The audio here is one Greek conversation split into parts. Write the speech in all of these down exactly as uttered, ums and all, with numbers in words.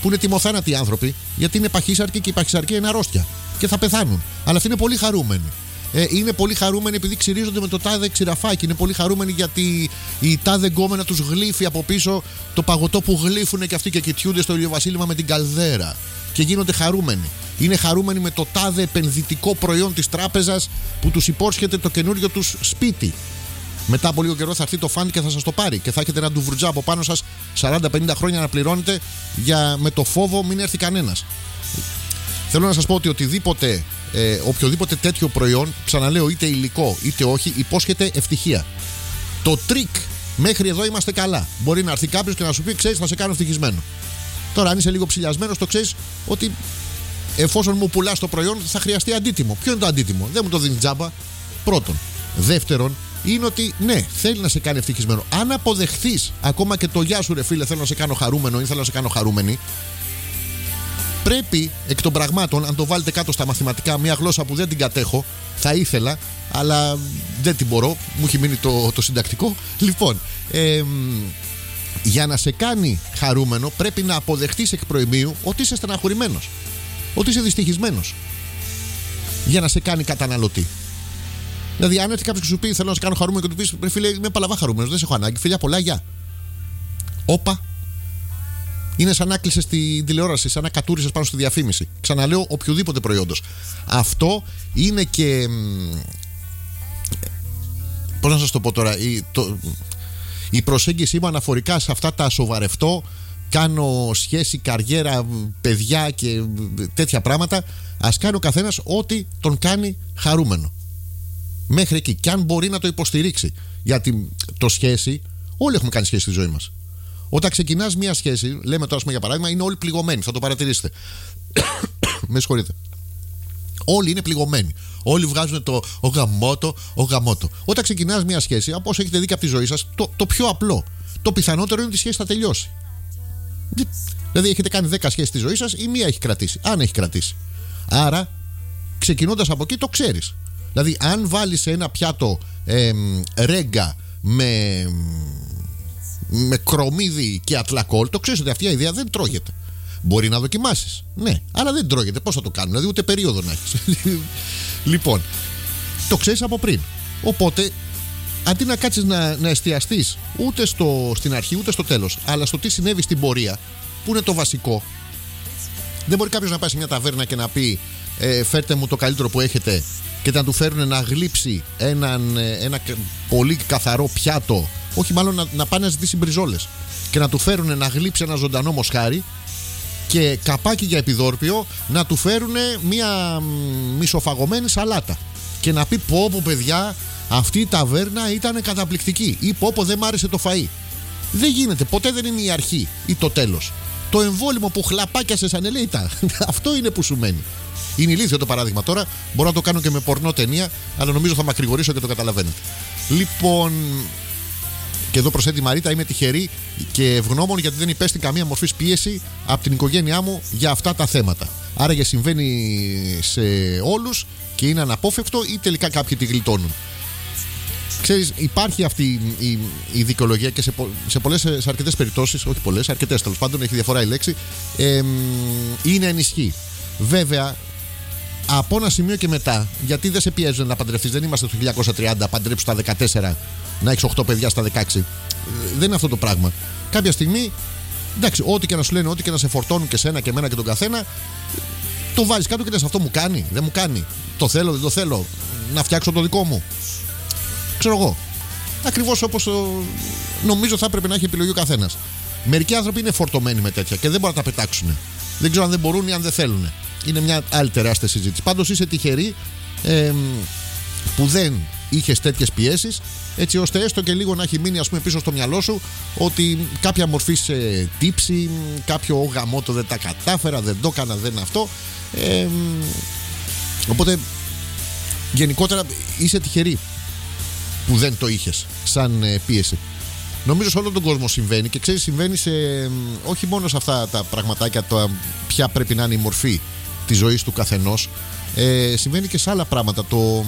που είναι τιμοθάνατοι άνθρωποι, γιατί είναι παχύσαρκοι και η παχυσαρκία είναι αρρώστια και θα πεθάνουν. Αλλά αυτοί είναι πολύ χαρούμενοι. Ε, είναι πολύ χαρούμενοι επειδή ξυρίζονται με το τάδε ξηραφάκι. Είναι πολύ χαρούμενοι γιατί η τάδε γκόμενα τους γλύφει από πίσω το παγωτό που γλύφουν και αυτοί και κοιτιούνται στο ηλιοβασίλεμα με την καλδέρα. Και γίνονται χαρούμενοι. Είναι χαρούμενοι με το τάδε επενδυτικό προϊόν της τράπεζας που τους υπόσχεται το καινούριο τους σπίτι. Μετά από λίγο καιρό θα έρθει το φαντ και θα σας το πάρει και θα έχετε ένα ντουβρουτζά από πάνω σας σαράντα πενήντα χρόνια να πληρώνετε για, με το φόβο μην έρθει κανένας. Θέλω να σας πω ότι οτιδήποτε, ε, οποιοδήποτε τέτοιο προϊόν, ξαναλέω είτε υλικό είτε όχι, υπόσχεται ευτυχία. Το τρίκ μέχρι εδώ είμαστε καλά. Μπορεί να έρθει κάποιος και να σου πει: ξέρεις, θα σε κάνω ευτυχισμένο. Τώρα, αν είσαι λίγο ψηλιασμένος, το ξέρεις ότι εφόσον μου πουλάς το προϊόν, θα χρειαστεί αντίτιμο. Ποιο είναι το αντίτιμο? Δεν μου το δίνει τζάμπα. Πρώτον. Δεύτερον, είναι ότι ναι, θέλει να σε κάνει ευτυχισμένο. Αν αποδεχθείς ακόμα και το γεια σου, ρε φίλε, θέλω να σε κάνω χαρούμενο ή θέλω να σε κάνω χαρούμενη, πρέπει εκ των πραγμάτων, αν το βάλετε κάτω στα μαθηματικά, μια γλώσσα που δεν την κατέχω, θα ήθελα, αλλά δεν την μπορώ, μου έχει μείνει το, το συντακτικό. Λοιπόν, ε, για να σε κάνει χαρούμενο, πρέπει να αποδεχτείς εκ προημίου ότι είσαι στεναχωρημένος, ότι είσαι δυστυχισμένος, για να σε κάνει καταναλωτή. Δηλαδή, αν έρθει κάποιος και σου πει: θέλω να σε κάνω χαρούμενο, και του πει: ρε φίλε, είμαι παλαβά χαρούμενος, δεν σε έχω ανάγκη, φιλιά πολλά, γεια. Όπα. Είναι σαν να κλείσες τη τηλεόραση, σαν να κατούρισες πάνω στη διαφήμιση. Ξαναλέω, οποιοδήποτε προϊόντος. Αυτό είναι και. Πώς να σας το πω τώρα, η, το, η προσέγγιση μου αναφορικά σε αυτά τα σοβαρευτώ, κάνω σχέση, καριέρα, παιδιά και τέτοια πράγματα. Ας κάνει ο καθένας ό,τι τον κάνει χαρούμενο. Μέχρι εκεί. Και αν μπορεί να το υποστηρίξει. Γιατί το σχέση, όλοι έχουμε κάνει σχέση στη ζωή μας. Όταν ξεκινάς μια σχέση, λέμε τώρα για παράδειγμα, είναι όλοι πληγωμένοι. Θα το παρατηρήσετε. Με συγχωρείτε. Όλοι είναι πληγωμένοι. Όλοι βγάζουν το ο γαμότο, ο γαμότο. Όταν ξεκινάς μια σχέση, από όσο έχετε δει και από τη ζωή σας, το, το πιο απλό, το πιθανότερο είναι ότι η σχέση θα τελειώσει. Δηλαδή, έχετε κάνει δέκα σχέσεις στη ζωή σας, η μία έχει κρατήσει. Αν έχει κρατήσει. Άρα, ξεκινώντας από εκεί, το ξέρεις. Δηλαδή, αν βάλεις ένα πιάτο ε, ρέγγα με. με κρομμύδι και ατλακόλ, το ξέρεις ότι αυτή η ιδέα δεν τρώγεται. Μπορεί να δοκιμάσεις, ναι, αλλά δεν τρώγεται. Πώς θα το κάνουν, δηλαδή ούτε περίοδο να έχεις. Λοιπόν, το ξέρεις από πριν. Οπότε, αντί να κάτσεις να, να εστιαστείς ούτε στο, στην αρχή ούτε στο τέλος, αλλά στο τι συνέβη στην πορεία, που είναι το βασικό. Δεν μπορεί κάποιος να πάει σε μια ταβέρνα και να πει: ε, φέρτε μου το καλύτερο που έχετε, και να του φέρουν να γλύψει έναν, ένα πολύ καθαρό πιάτο. Όχι, μάλλον να, να πάνε να ζητήσει μπριζόλες και να του φέρουν να γλύψει ένα ζωντανό μοσχάρι και καπάκι για επιδόρπιο να του φέρουν μια μισοφαγωμένη σαλάτα και να πει: πω πω παιδιά, αυτή η ταβέρνα ήταν καταπληκτική, ή πω πω δεν μ' άρεσε το φαΐ. Δεν γίνεται, ποτέ δεν είναι η αρχή ή το τέλος. Το εμβόλυμο που χλαπάκιασε σαν ελέητα, αυτό είναι που σου μένει. Είναι ηλίθιο το παράδειγμα τώρα. Μπορώ να το κάνω και με πορνό ταινία, αλλά νομίζω θα μακρηγορήσω και το καταλαβαίνετε. Λοιπόν, και εδώ προσθέτει η Μαρίτα: είμαι τυχερή και ευγνώμων γιατί δεν υπέστη καμία μορφή πίεση από την οικογένειά μου για αυτά τα θέματα. Άρα για συμβαίνει σε όλους και είναι αναπόφευκτο, ή τελικά κάποιοι τη γλιτώνουν. Ξέρεις, υπάρχει αυτή η, η δικαιολογία και σε, σε πολλές, σε αρκετές περιπτώσεις, όχι πολλές, αρκετές τέλος πάντων, έχει διαφορά η λέξη, ε, είναι ενισχύ. Βέβαια, από ένα σημείο και μετά, γιατί δεν σε πιέζουν να παντρευτείς, δεν είμαστε το χίλια εννιακόσια τριάντα, παντρέψου στα δεκατέσσερα, να έχεις οκτώ παιδιά στα δεκαέξι. Δεν είναι αυτό το πράγμα. Κάποια στιγμή, εντάξει, ό,τι και να σου λένε, ό,τι και να σε φορτώνουν και σένα και εμένα και τον καθένα, το βάζεις κάτω και λες: αυτό μου κάνει, δεν μου κάνει. Το θέλω, δεν το θέλω. Να φτιάξω το δικό μου. Ξέρω εγώ. Ακριβώς όπως το... νομίζω θα έπρεπε να έχει επιλογή ο καθένας. Μερικοί άνθρωποι είναι φορτωμένοι με τέτοια και δεν μπορούν να τα πετάξουν. Δεν ξέρω αν δεν μπορούν ή αν δεν θέλουν. Είναι μια άλλη τεράστια συζήτηση. Πάντως είσαι τυχερή ε, που δεν είχες τέτοιες πιέσεις, έτσι ώστε έστω και λίγο να έχει μείνει, ας πούμε, πίσω στο μυαλό σου ότι κάποια μορφή σε τύψη, κάποιο γαμότο δεν τα κατάφερα, δεν το έκανα, δεν αυτό. Ε, οπότε γενικότερα είσαι τυχερή που δεν το είχες σαν ε, πίεση. Νομίζω σε όλο τον κόσμο συμβαίνει, και ξέρεις, συμβαίνει σε, όχι μόνο σε αυτά τα πραγματάκια, το ποια πρέπει να είναι η μορφή της ζωής του καθενός, ε, συμβαίνει και σε άλλα πράγματα. Το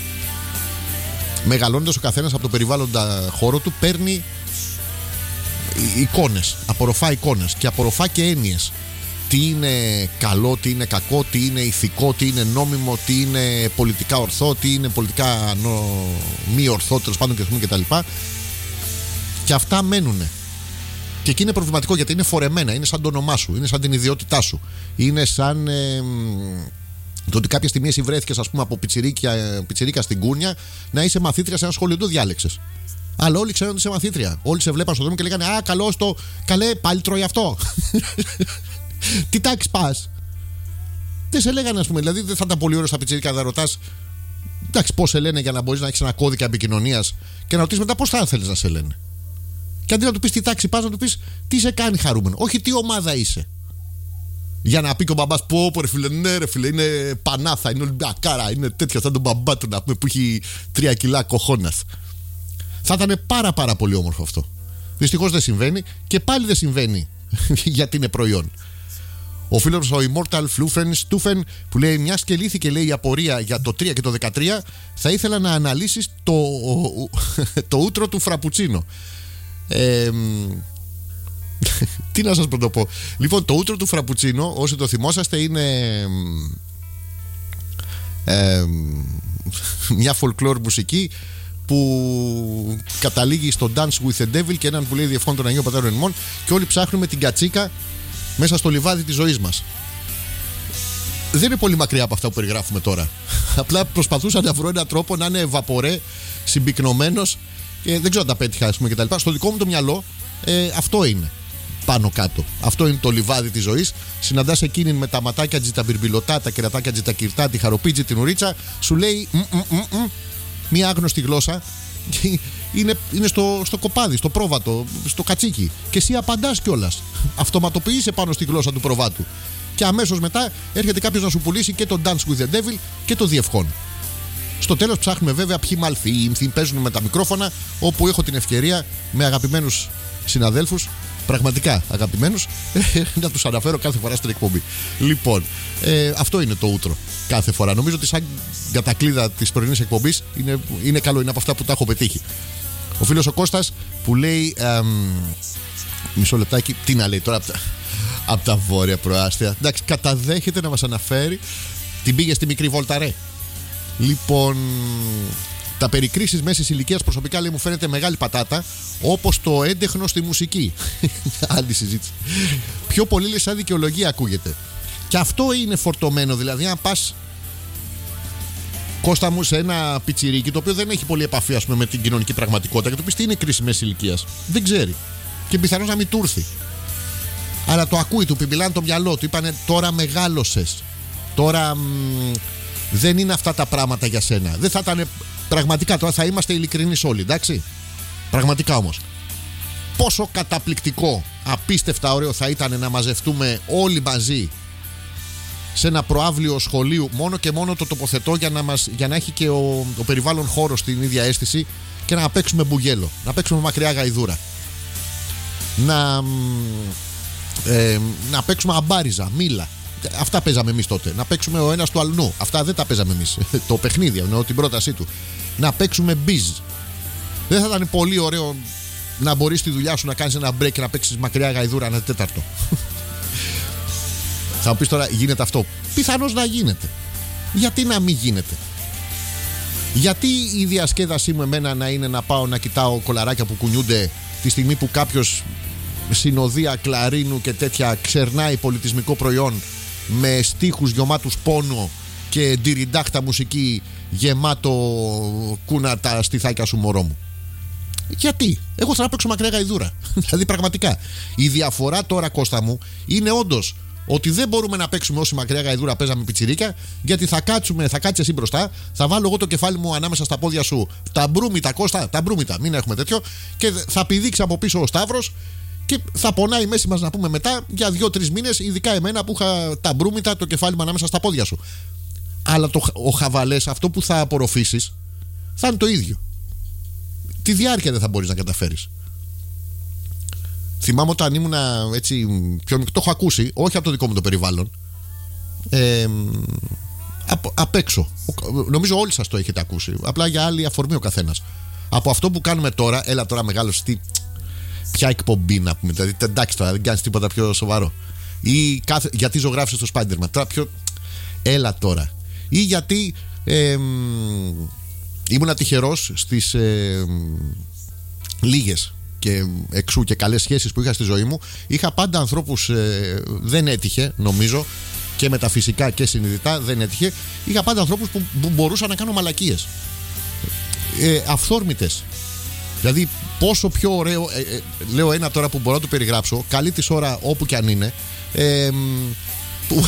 μεγαλώνοντας ο καθένας από το περιβάλλοντα χώρο του, παίρνει εικόνες, απορροφά εικόνες και απορροφά και έννοιες. Τι είναι καλό, τι είναι κακό, τι είναι ηθικό, τι είναι νόμιμο, τι είναι πολιτικά ορθό, τι είναι πολιτικά νο... μη ορθό, τέλος πάντων και τα λοιπά. Και αυτά μένουνε. Και εκεί είναι προβληματικό γιατί είναι φορεμένα, είναι σαν το όνομά σου, είναι σαν την ιδιότητά σου. Είναι σαν ε, το ότι κάποια στιγμή εσύ βρέθηκες, ας πούμε, από πιτσιρίκα, πιτσιρίκα στην Κούνια να είσαι μαθήτρια σε ένα σχολείο, το διάλεξες. Αλλά όλοι ξέρουν ότι είσαι μαθήτρια. Όλοι σε βλέπαν στον δρόμο και λέγανε «Α, καλό το. Καλέ, πάλι τρώει αυτό». Τι τάξη πας? Δεν σε λέγανε, ας πούμε. Δηλαδή, δεν θα ήταν πολύ ωραίο στα πιτσιρίκα να ρωτάς, εντάξει, πώς σε λένε, για να μπορείς να έχεις ένα κώδικα επικοινωνίας και να ρωτήσεις μετά πώς θα θέλεις να σε λένε. Και αντί να του πεις τι τάξη πας, να του πεις τι σε κάνει χαρούμενο. Όχι τι ομάδα είσαι. Για να πει και ο μπαμπάς, πω, πω ρε φίλε, ναι ρε φίλε, είναι πανάθα, είναι Ολυμπιακάρα, είναι τέτοιο, σαν τον μπαμπά του να πούμε που έχει τρία κιλά κοχώνας. Θα ήταν πάρα πάρα πολύ όμορφο αυτό. Δυστυχώς δεν συμβαίνει και πάλι δεν συμβαίνει γιατί είναι προϊόν. Ο φίλος ο Immortal Flufen Stufen που λέει, μιας και λύθηκε, λέει, η απορία για το τρία και το δεκατρία, θα ήθελα να αναλύσεις το, το ούτρο του Φραπουτσίνο. Ε, τι να σας πρωτοπώ. Λοιπόν, το ούτρο του Φραπουτσίνο, όσοι το θυμόσαστε, είναι ε, μια folklore μουσική που καταλήγει στο Dance with the Devil και έναν που λέει διευχών των Αγίων Πατέρων ημών και όλοι ψάχνουμε την κατσίκα μέσα στο λιβάδι της ζωής μας. Δεν είναι πολύ μακριά από αυτά που περιγράφουμε τώρα. Απλά προσπαθούσα να βρω έναν τρόπο να είναι βαπορέ, συμπυκνωμένος και δεν ξέρω αν τα πέτυχα, ας πούμε, κτλ. Στο δικό μου το μυαλό ε, αυτό είναι πάνω κάτω. Αυτό είναι το λιβάδι της ζωής. Συναντάς εκείνη με τα ματάκια τζι, τα μπιρμπιλωτά, τα κερατάκια τζι, τα κυρτά, τη χαροπίτζη, την ουρίτσα. Σου λέει μ, μ, μ, μ, μία άγνωστη γλώσσα. Είναι, είναι στο, στο κοπάδι, στο πρόβατο, στο κατσίκι. Και εσύ απαντάς κιόλας. Αυτοματοποιείσαι πάνω στη γλώσσα του προβάτου. Και αμέσως μετά έρχεται κάποιος να σου πουλήσει και το Dance with the Devil και το διευχών. Στο τέλος ψάχνουμε βέβαια ποιοι μαλθύμθοι παίζουν με τα μικρόφωνα, όπου έχω την ευκαιρία με αγαπημένους συναδέλφους, πραγματικά αγαπημένους, να τους αναφέρω κάθε φορά στην εκπομπή. Λοιπόν, ε, αυτό είναι το ούτρο κάθε φορά. Νομίζω ότι σαν κατακλείδα της πρωινής εκπομπής είναι, είναι καλό, είναι από αυτά που τα έχω πετύχει. Ο φίλος ο Κώστας που λέει εμ, μισό λεπτάκι, τι να λέει τώρα από τα, από τα βόρεια προάστια. Εντάξει, καταδέχεται να μας αναφέρει. Την πήγε στη μικρή βόλτα, ρε. Λοιπόν, τα περί κρίσης μέσης ηλικίας προσωπικά, λέει, μου φαίνεται μεγάλη πατάτα, όπως το έντεχνο στη μουσική. Άλλη συζήτηση. Πιο πολύ, λέει, σαν δικαιολογία ακούγεται. Και αυτό είναι φορτωμένο, δηλαδή αν πας, Κώστα μου, σε ένα πιτσιρίκι το οποίο δεν έχει πολύ επαφή, ας πούμε, με την κοινωνική πραγματικότητα και του πεις τι είναι κρίση μέσης ηλικίας, δεν ξέρει και πιθανώς να μην του έρθει. Αλλά το ακούει, του πιμπιλάνε το μυαλό του, είπανε τώρα μεγάλωσες, τώρα μ, δεν είναι αυτά τα πράγματα για σένα. Δεν θα ήταν πραγματικά, τώρα θα είμαστε ειλικρινείς όλοι, εντάξει. Πραγματικά όμως, πόσο καταπληκτικό, απίστευτα ωραίο θα ήταν να μαζευτούμε όλοι μαζί σε ένα προαύλιο σχολείου, μόνο και μόνο το τοποθετώ για να, μας, για να έχει και ο, ο περιβάλλον χώρο στην ίδια αίσθηση και να παίξουμε μπουγέλο, να παίξουμε μακριά γαϊδούρα, να, ε, να παίξουμε αμπάριζα, μήλα. Αυτά παίζαμε εμείς τότε. Να παίξουμε ο ένας του αλλού. Αυτά δεν τα παίζαμε εμείς. Το παιχνίδι, εννοώ την πρότασή του. Να παίξουμε μπιζ. Δεν θα ήταν πολύ ωραίο να μπορείς στη δουλειά σου να κάνεις ένα break και να παίξεις μακριά γαϊδούρα ένα τέταρτο? Θα μου πεις τώρα, γίνεται αυτό? Πιθανώς να γίνεται. Γιατί να μην γίνεται? Γιατί η διασκέδασή μου εμένα να είναι να πάω να κοιτάω κολαράκια που κουνιούνται τη στιγμή που κάποιος συνοδεία κλαρίνου και τέτοια ξερνάει πολιτισμικό προϊόν με στίχους γεμάτους πόνο και ντυριντάχτα μουσική γεμάτο κούνα τα στιθάκια σου μωρό μου? Γιατί? Εγώ θα να παίξω μακριά γαϊδούρα. Δηλαδή πραγματικά η διαφορά τώρα, Κώστα μου, είναι όντως ότι δεν μπορούμε να παίξουμε όσοι μακριά γαϊδούρα παίζαμε πιτσιρίκα, γιατί θα κάτσουμε, θα κάτσεις εσύ μπροστά, θα βάλω εγώ το κεφάλι μου ανάμεσα στα πόδια σου, τα μπρούμητα, Κώστα, τα μπρούμητα, μην έχουμε τέτοιο, και θα πηδήξει από πίσω ο Σταύρος και θα πονάει η μέση μας, να πούμε, μετά για δύο-τρεις μήνες, ειδικά εμένα που είχα τα μπρούμητα, το κεφάλι μου ανάμεσα στα πόδια σου. Αλλά το, ο χαβαλές, αυτό που θα απορροφήσεις, θα είναι το ίδιο. Τη διάρκεια δεν θα μπορείς να καταφέρεις. Θυμάμαι όταν ήμουν έτσι πιο μικρό, το έχω ακούσει, όχι από το δικό μου το περιβάλλον, ε, απ, απ' έξω. Νομίζω όλοι σας το έχετε ακούσει. Απλά για άλλη αφορμή ο καθένας. Από αυτό που κάνουμε τώρα, έλα τώρα μεγάλος, τι, ποια εκπομπή να πούμε. Δηλαδή, εντάξει τώρα, δεν κάνει τίποτα πιο σοβαρό. Ή κάθε, γιατί ζωγράφησε το Spider-Man. Τώρα πιο. Έλα τώρα. Ή γιατί ε, ήμουν τυχερός στις ε, λίγες και εξού και καλές σχέσεις που είχα στη ζωή μου. Είχα πάντα ανθρώπους, ε, δεν έτυχε νομίζω, και μεταφυσικά και συνειδητά δεν έτυχε. Είχα πάντα ανθρώπους που, που μπορούσαν να κάνω μαλακίες, ε, αυθόρμητες. Δηλαδή πόσο πιο ωραίο, ε, ε, λέω ένα τώρα που μπορώ να το περιγράψω. Καλή της ώρα όπου και αν είναι, ε, που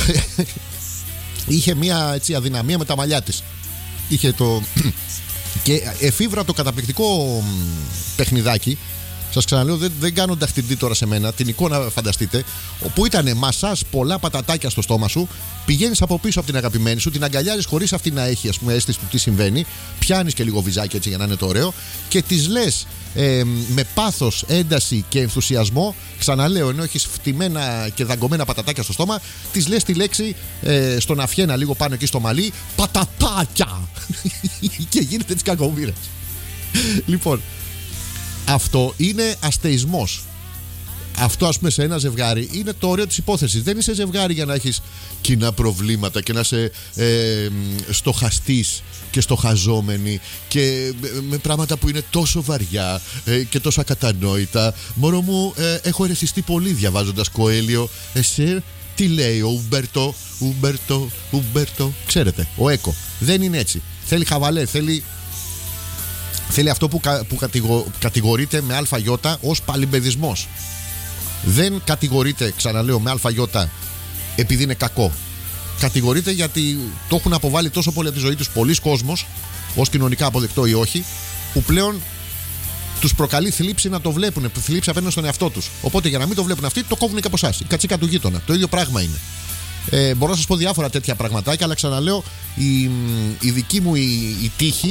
είχε μια έτσι αδυναμία με τα μαλλιά της. Είχε το και εφήβρα το καταπληκτικό παιχνιδάκι. Σας ξαναλέω, δεν, δεν κάνω ταχτιντή τώρα σε μένα. Την εικόνα φανταστείτε. Όπου ήταν μασάζ, πολλά πατατάκια στο στόμα σου. Πηγαίνεις από πίσω από την αγαπημένη σου, την αγκαλιάζεις χωρίς αυτή να έχει, ας πούμε, αίσθηση του τι συμβαίνει. Πιάνεις και λίγο βυζάκι έτσι για να είναι το ωραίο. Και τις λες ε, με πάθος, ένταση και ενθουσιασμό. Ξαναλέω, ενώ έχεις φτυμμένα και δαγκωμένα πατατάκια στο στόμα, τις λες τη λέξη ε, στον αφιένα λίγο πάνω εκεί στο μαλλί. Πατατάκια! Και γίνεται της κακομοίρας. Λοιπόν. Αυτό είναι αστεϊσμός. Αυτό, ας πούμε, σε ένα ζευγάρι είναι το ωραίο της υπόθεσης. Δεν είσαι ζευγάρι για να έχεις κοινά προβλήματα και να είσαι ε, στοχαστής και στοχαζόμενοι και με πράγματα που είναι τόσο βαριά ε, και τόσο ακατανόητα. Μωρό μου, ε, έχω ερεθιστεί πολύ διαβάζοντας Κοέλιο. Εσύ, τι λέει ο Ουμπέρτο, Ουμπέρτο, Ουμπέρτο. Ξέρετε, ο Έκο. Δεν είναι έτσι. Θέλει χαβαλέ, θέλει. Θέλει αυτό που, κα, που κατηγο, κατηγορείται με αλφαγιώτα ως παλιμπεδισμός. Δεν κατηγορείται, ξαναλέω, με αλφαγιώτα επειδή είναι κακό. Κατηγορείται γιατί το έχουν αποβάλει τόσο πολύ από τη ζωή τους πολλοί κόσμος, ως κοινωνικά αποδεκτό ή όχι, που πλέον τους προκαλεί θλίψη να το βλέπουν, θλίψη απέναντι στον εαυτό τους. Οπότε για να μην το βλέπουν αυτοί, το κόβουν και από εσάς. Η κατσίκα του γείτονα. Το ίδιο πράγμα είναι. Ε, μπορώ να σας πω διάφορα τέτοια πραγματάκια, αλλά ξαναλέω, η, η δική μου η, η τύχη.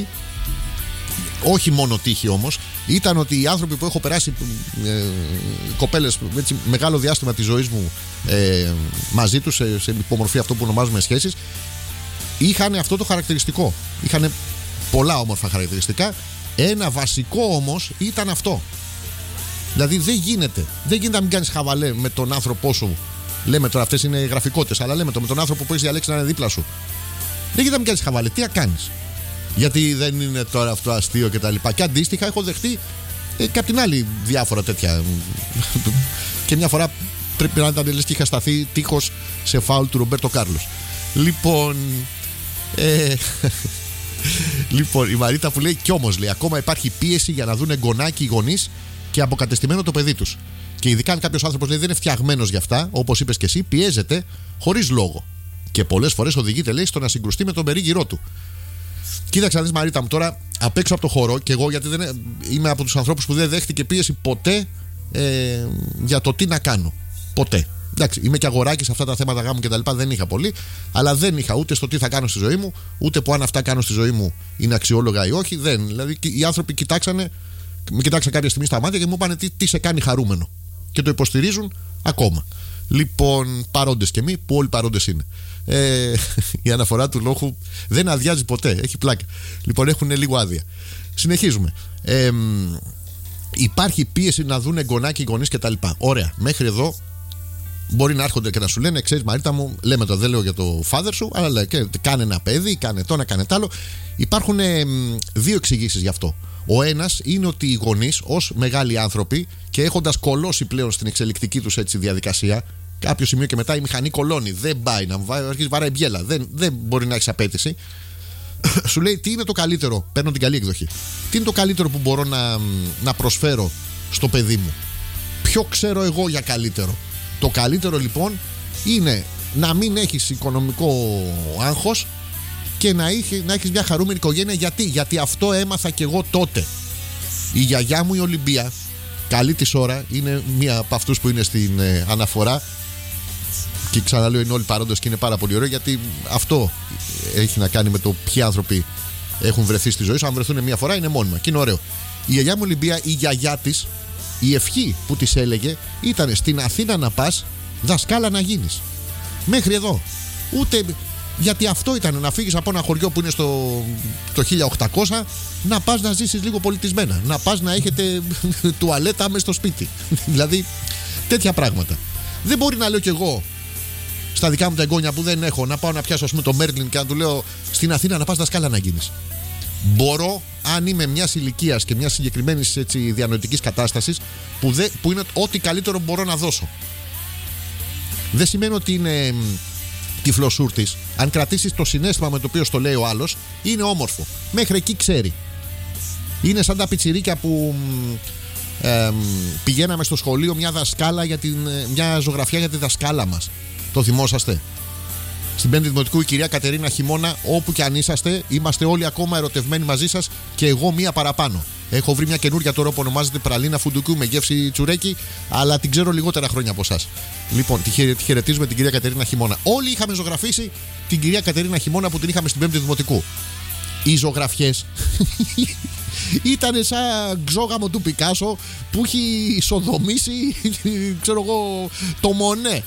Όχι μόνο τύχη όμως, ήταν ότι οι άνθρωποι που έχω περάσει, ε, κοπέλες, έτσι, μεγάλο διάστημα της ζωής μου ε, μαζί τους, σε, σε υπομορφή αυτό που ονομάζουμε σχέσεις, είχαν αυτό το χαρακτηριστικό. Είχαν πολλά όμορφα χαρακτηριστικά. Ένα βασικό όμως ήταν αυτό. Δηλαδή δεν γίνεται, δεν γίνεται να μην κάνεις χαβαλέ με τον άνθρωπό σου. Λέμε τώρα, αυτές είναι γραφικότητες, αλλά λέμε το με τον άνθρωπο που έχεις διαλέξει να είναι δίπλα σου. Δεν γίνεται να μην κάνεις χαβαλέ. Τι να κάνεις? Γιατί δεν είναι τώρα αυτό αστείο και τα λοιπά. Και αντίστοιχα έχω δεχτεί ε, και απ' την άλλη διάφορα τέτοια. Και μια φορά πρέπει να ήταν λες και είχα σταθεί τείχος σε φάουλ του Ρομπέρτο Κάρλος. Λοιπόν. Ε, λοιπόν, η Μαρίτα που λέει κι όμως, λέει, ακόμα υπάρχει πίεση για να δουν εγγονάκι οι γονείς και αποκατεστημένο το παιδί τους. Και ειδικά αν κάποιος άνθρωπος, λέει, δεν είναι φτιαγμένος για αυτά, όπως είπες και εσύ, πιέζεται χωρίς λόγο. Και πολλές φορές οδηγείται, λέει, στο να συγκρουστεί με τον περίγυρό του. Κοίταξε να δεις, Μαρίτα μου, τώρα απ' έξω από το χώρο, και εγώ γιατί δεν είμαι από τους ανθρώπους που δεν δέχτηκε πίεση ποτέ ε, για το τι να κάνω. Ποτέ. Εντάξει, είμαι και αγοράκι σε αυτά τα θέματα γάμου και τα λοιπά, δεν είχα πολύ, αλλά δεν είχα ούτε στο τι θα κάνω στη ζωή μου, ούτε που αν αυτά κάνω στη ζωή μου είναι αξιόλογα ή όχι. Δεν. Δηλαδή, οι άνθρωποι κοιτάξανε, με κοιτάξαν κάποια στιγμή στα μάτια και μου είπανε τι, τι σε κάνει χαρούμενο. Και το υποστηρίζουν ακόμα. Λοιπόν, παρόντες και εμεί, που όλοι παρόντες είναι. Ε, η αναφορά του λόγου δεν αδειάζει ποτέ, έχει πλάκα. Λοιπόν, έχουν λίγο άδεια. Συνεχίζουμε. Ε, υπάρχει πίεση να δουν εγγονάκι, γονείς κτλ. Ωραία, μέχρι εδώ μπορεί να έρχονται και να σου λένε, ξέρεις, Μαρίτα μου, λέμε το, δεν λέω για το father σου, αλλά λέει, κάνε ένα παιδί, κάνε το, να κάνε τ' άλλο. Υπάρχουν ε, δύο εξηγήσεις γι' αυτό. Ο ένας είναι ότι οι γονείς, ως μεγάλοι άνθρωποι και έχοντας κολώσει πλέον στην εξελικτική τους έτσι διαδικασία, κάποιο σημείο και μετά η μηχανή κολώνει. Δεν πάει να αρχίσει βαράει μπιέλα. Δεν, δεν μπορεί να έχει απέτηση. Σου λέει τι είναι το καλύτερο. Παίρνω την καλή εκδοχή. Τι είναι το καλύτερο που μπορώ να, να προσφέρω στο παιδί μου. Ποιο ξέρω εγώ για καλύτερο. Το καλύτερο λοιπόν είναι να μην έχεις οικονομικό άγχος και να, έχει, να έχεις μια χαρούμενη οικογένεια. Γιατί? Γιατί αυτό έμαθα κι εγώ τότε. Η γιαγιά μου η Ολυμπία, καλή της ώρα, είναι μία από αυτούς που είναι στην ε, αναφορά. Και ξαναλέω, είναι όλοι παρόντες και είναι πάρα πολύ ωραίο, γιατί αυτό έχει να κάνει με το ποιοι άνθρωποι έχουν βρεθεί στη ζωή σου. Αν βρεθούν μία φορά είναι μόνιμα και είναι ωραίο. Η γιαγιά μου Ολυμπία, η γιαγιά της, η ευχή που της έλεγε ήταν στην Αθήνα να πας, δασκάλα να γίνεις. Μέχρι εδώ. Ούτε Γιατί αυτό ήταν, να φύγεις από ένα χωριό που είναι στο το χίλια οκτακόσια, να πας να ζήσεις λίγο πολιτισμένα. Να πας να έχετε τουαλέτα μες στο σπίτι. Δηλαδή τέτοια πράγματα. Δεν μπορεί να λέω κι εγώ στα δικά μου τα εγγόνια που δεν έχω να πάω να πιάσω, ας πούμε, το Μέρλιν και να του λέω στην Αθήνα να πας δασκάλα να γίνεις. Μπορώ, αν είμαι μιας ηλικίας και μιας συγκεκριμένης διανοητικής κατάστασης, που, δε, που είναι ό,τι καλύτερο μπορώ να δώσω. Δεν σημαίνει ότι είναι τυφλοσούρτης. Αν κρατήσεις το συναίσθημα με το οποίο στο λέει ο άλλος, είναι όμορφο. Μέχρι εκεί ξέρει. Είναι σαν τα πιτσιρίκια που ε, πηγαίναμε στο σχολείο μια δασκάλα για την, μια ζωγραφιά για τη δασκάλα μας. Το θυμόσαστε? Στην πέμπτη Δημοτικού η κυρία Κατερίνα Χειμώνα, όπου κι αν είσαστε, είμαστε όλοι ακόμα ερωτευμένοι μαζί σας και εγώ μία παραπάνω. Έχω βρει μια καινούρια τώρα που ονομάζεται πραλίνα φουντουκού με γεύση τσουρέκι, αλλά την ξέρω λιγότερα χρόνια από εσάς. Λοιπόν, τη, χαιρε, τη χαιρετίζουμε την κυρία Κατερίνα Χειμώνα. Όλοι είχαμε ζωγραφίσει την κυρία Κατερίνα Χειμώνα που την είχαμε στην πέμπτη Δημοτικού. Οι ζωγραφιές ήταν σαν ξόγαμο του Πικάσο που έχει ισοδομήσει, ξέρω εγώ, το Μονέ.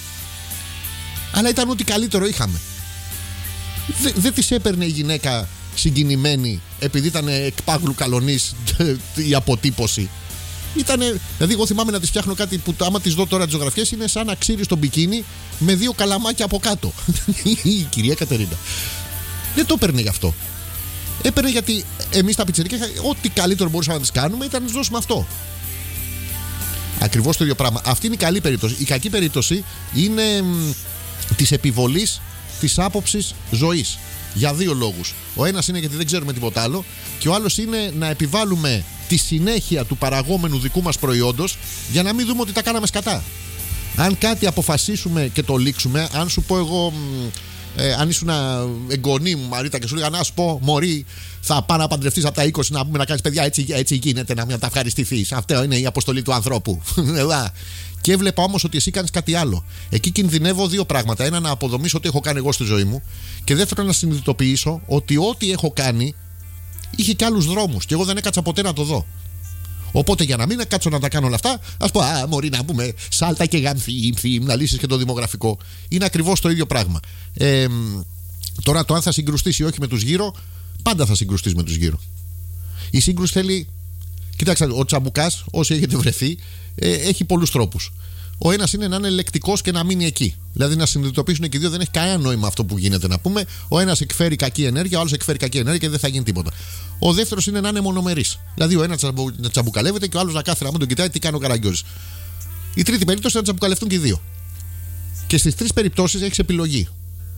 Αλλά ήταν ό,τι καλύτερο είχαμε. Δεν δε της έπαιρνε η γυναίκα συγκινημένη επειδή ήταν εκπάγλου καλονής η αποτύπωση. Ήτανε, δηλαδή εγώ θυμάμαι να της φτιάχνω κάτι που άμα της δω τώρα τις ζωγραφιές είναι σαν να ξύρει στο μπικίνι με δύο καλαμάκια από κάτω. Η κυρία Κατερίνα δεν το έπαιρνε γι' αυτό. Έπαιρνε γιατί εμείς τα πιτσιρίκια ό,τι καλύτερο μπορούσαμε να της κάνουμε ήταν να της δώσουμε αυτό. Ακριβώς το ίδιο πράγμα. Αυτή είναι η καλή περίπτωση. Η κακή περίπτωση είναι της επιβολής της άποψης ζωής. Για δύο λόγους. Ο ένας είναι γιατί δεν ξέρουμε τίποτα άλλο, και ο άλλος είναι να επιβάλλουμε τη συνέχεια του παραγόμενου δικού μας προϊόντος για να μην δούμε ότι τα κάναμε σκατά. Αν κάτι αποφασίσουμε και το λήξουμε, αν σου πω εγώ, ε, αν ήσουν εγγονή μου Μαρίτα και σου λέγα να σου πω μωρή, θα πάω να παντρευτείς από τα είκοσι, να πούμε να κάνεις παιδιά, έτσι, έτσι γίνεται, να μην τα ευχαριστηθείς. Αυτό είναι η αποστολή του ανθρώπου. Και έβλεπα όμως ότι εσύ κάνεις κάτι άλλο. Εκεί κινδυνεύω δύο πράγματα. Ένα, να αποδομήσω τι έχω κάνει εγώ στη ζωή μου. Και δεύτερο, να συνειδητοποιήσω ότι ό,τι έχω κάνει είχε και άλλους δρόμους. Και εγώ δεν έκατσα ποτέ να το δω. Οπότε για να μην κάτσω να τα κάνω όλα αυτά, ας πω, α, μωρή να πούμε, σάλτα και γανθή, να λύσεις και το δημογραφικό. Είναι ακριβώς το ίδιο πράγμα. Ε, τώρα το αν θα συγκρουστείς ή όχι με τους γύρω, πάντα θα συγκρουστείς με τους γύρω. Η σύγκρουση θέλει. Κοιτάξτε, ο τσαμπουκάς, όσοι έχετε βρεθεί, ε, έχει πολλούς τρόπους. Ο ένας είναι να είναι λεκτικός και να μείνει εκεί. Δηλαδή να συνειδητοποιήσουν και οι δύο, δεν έχει κανένα νόημα αυτό που γίνεται να πούμε. Ο ένας εκφέρει κακή ενέργεια, ο άλλος εκφέρει κακή ενέργεια και δεν θα γίνει τίποτα. Ο δεύτερος είναι να είναι μονομερής. Δηλαδή ο ένας να τσαμπουκαλεύεται και ο άλλος να κάθεται να μην τον κοιτάει τι κάνει ο Καραγκιόζης. Η τρίτη περίπτωση είναι να τσαμπουκαλευτούν και οι δύο. Και στις τρεις περιπτώσεις έχεις επιλογή.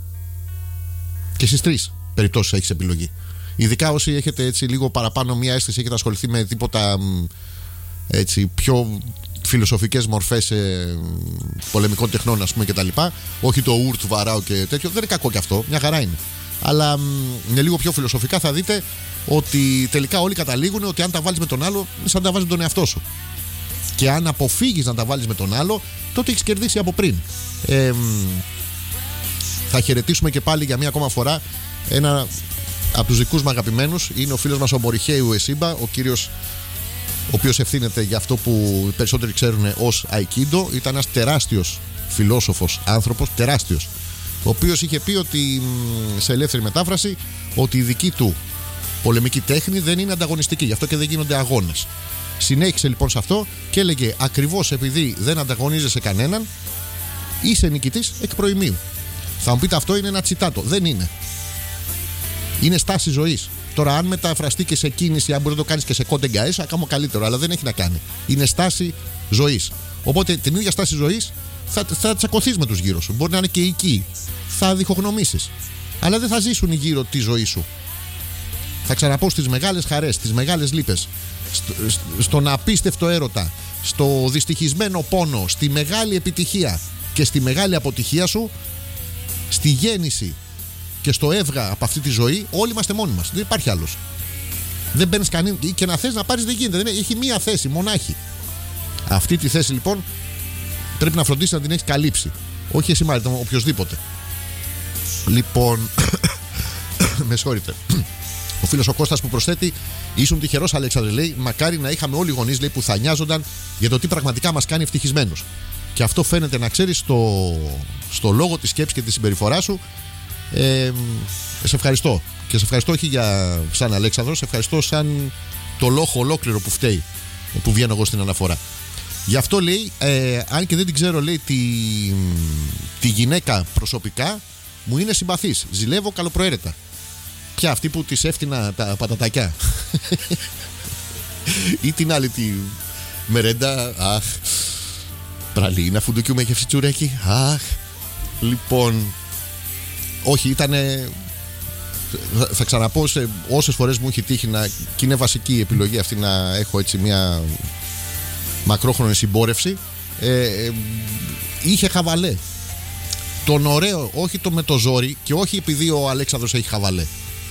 Και στις τρεις περιπτώσεις έχεις επιλογή. Ειδικά όσοι έχετε έτσι λίγο παραπάνω μία αίσθηση, έχετε ασχοληθεί με τίποτα έτσι πιο φιλοσοφικές μορφές ε, πολεμικών τεχνών, ας πούμε, κτλ. Όχι το ούρ του Βαράου και τέτοιο. Δεν είναι κακό κι αυτό, μια χαρά είναι. Αλλά με λίγο πιο φιλοσοφικά θα δείτε ότι τελικά όλοι καταλήγουν ότι αν τα βάλεις με τον άλλο, είναι σαν να τα βάζεις με τον εαυτό σου. Και αν αποφύγεις να τα βάλεις με τον άλλο, τότε έχεις κερδίσει από πριν. Ε, θα χαιρετήσουμε και πάλι για μία ακόμα φορά ένα από τους δικούς μου αγαπημένους. Είναι ο φίλος μας ο Μωριχέιου Εσίμπα, ο κύριος ο οποίος ευθύνεται για αυτό που οι περισσότεροι ξέρουν ως Αϊκίντο. Ήταν ένας τεράστιος φιλόσοφος άνθρωπος, τεράστιος, ο οποίος είχε πει ότι, σε ελεύθερη μετάφραση, ότι η δική του πολεμική τέχνη δεν είναι ανταγωνιστική, γι' αυτό και δεν γίνονται αγώνες. Συνέχισε λοιπόν σε αυτό και έλεγε ακριβώς επειδή δεν ανταγωνίζεσαι κανέναν, είσαι νικητής εκ προημίου. Θα μου πείτε αυτό είναι ένα τσιτάτο. Δεν είναι. Είναι στάση ζωής. Τώρα, αν μεταφραστεί και σε κίνηση, αν μπορεί να το κάνεις και σε κόντεγκα, ακόμα καλύτερο, αλλά δεν έχει να κάνει. Είναι στάση ζωής. Οπότε την ίδια στάση ζωής θα, θα τσακωθείς με τους γύρω σου. Μπορεί να είναι και εκεί. Θα διχογνωμήσεις. Αλλά δεν θα ζήσουν γύρω τη ζωή σου. Θα ξαναπώ στις μεγάλες χαρές, στις μεγάλες λύπες, στο, στον απίστευτο έρωτα, στο δυστυχισμένο πόνο, στη μεγάλη επιτυχία και στη μεγάλη αποτυχία σου, στη γέννηση και στο έβγα από αυτή τη ζωή, όλοι είμαστε μόνοι μας. Δεν υπάρχει άλλος. Δεν μπαίνεις κανένα. Και να θες να πάρεις δεν γίνεται. Δεν έχει μία θέση, μονάχη. Αυτή τη θέση λοιπόν πρέπει να φροντίσεις να την έχεις καλύψει. Όχι εσύ μάλιστα, οποιοδήποτε. Λοιπόν, με συγχωρείτε. Ο φίλος ο Κώστας που προσθέτει: ήσουν τυχερός, Αλέξανδρε, λέει. Μακάρι να είχαμε όλοι οι γονείς, λέει, που θα νοιάζονταν για το τι πραγματικά μας κάνει ευτυχισμένους. Και αυτό φαίνεται να ξέρεις στο, στο λόγο, τη σκέψη και τη συμπεριφορά σου. Ε, σε ευχαριστώ. Και σε ευχαριστώ όχι για σαν Αλέξανδρο, σε ευχαριστώ σαν το λόγο ολόκληρο που φταίει, που βγαίνω εγώ στην αναφορά. Γι' αυτό λέει, ε, αν και δεν την ξέρω, λέει τη, τη γυναίκα προσωπικά, μου είναι συμπαθής. Ζηλεύω καλοπροαίρετα. Ποια, αυτή που της έφτιανα τα πατατάκια? Ή την άλλη τη μερέντα? Αχ, πραλίνα φουντουκιού με γεύση τσουρέκι. Αχ, λοιπόν, όχι, ήτανε. Θα ξαναπώ σε όσες φορές μου έχει τύχει να, και είναι βασική η επιλογή αυτή, να έχω έτσι μια μακρόχρονη συμπόρευση. ε, ε, Είχε χαβαλέ. Τον ωραίο, όχι το με το ζόρι, και όχι επειδή ο Αλέξανδρος έχει χαβαλέ.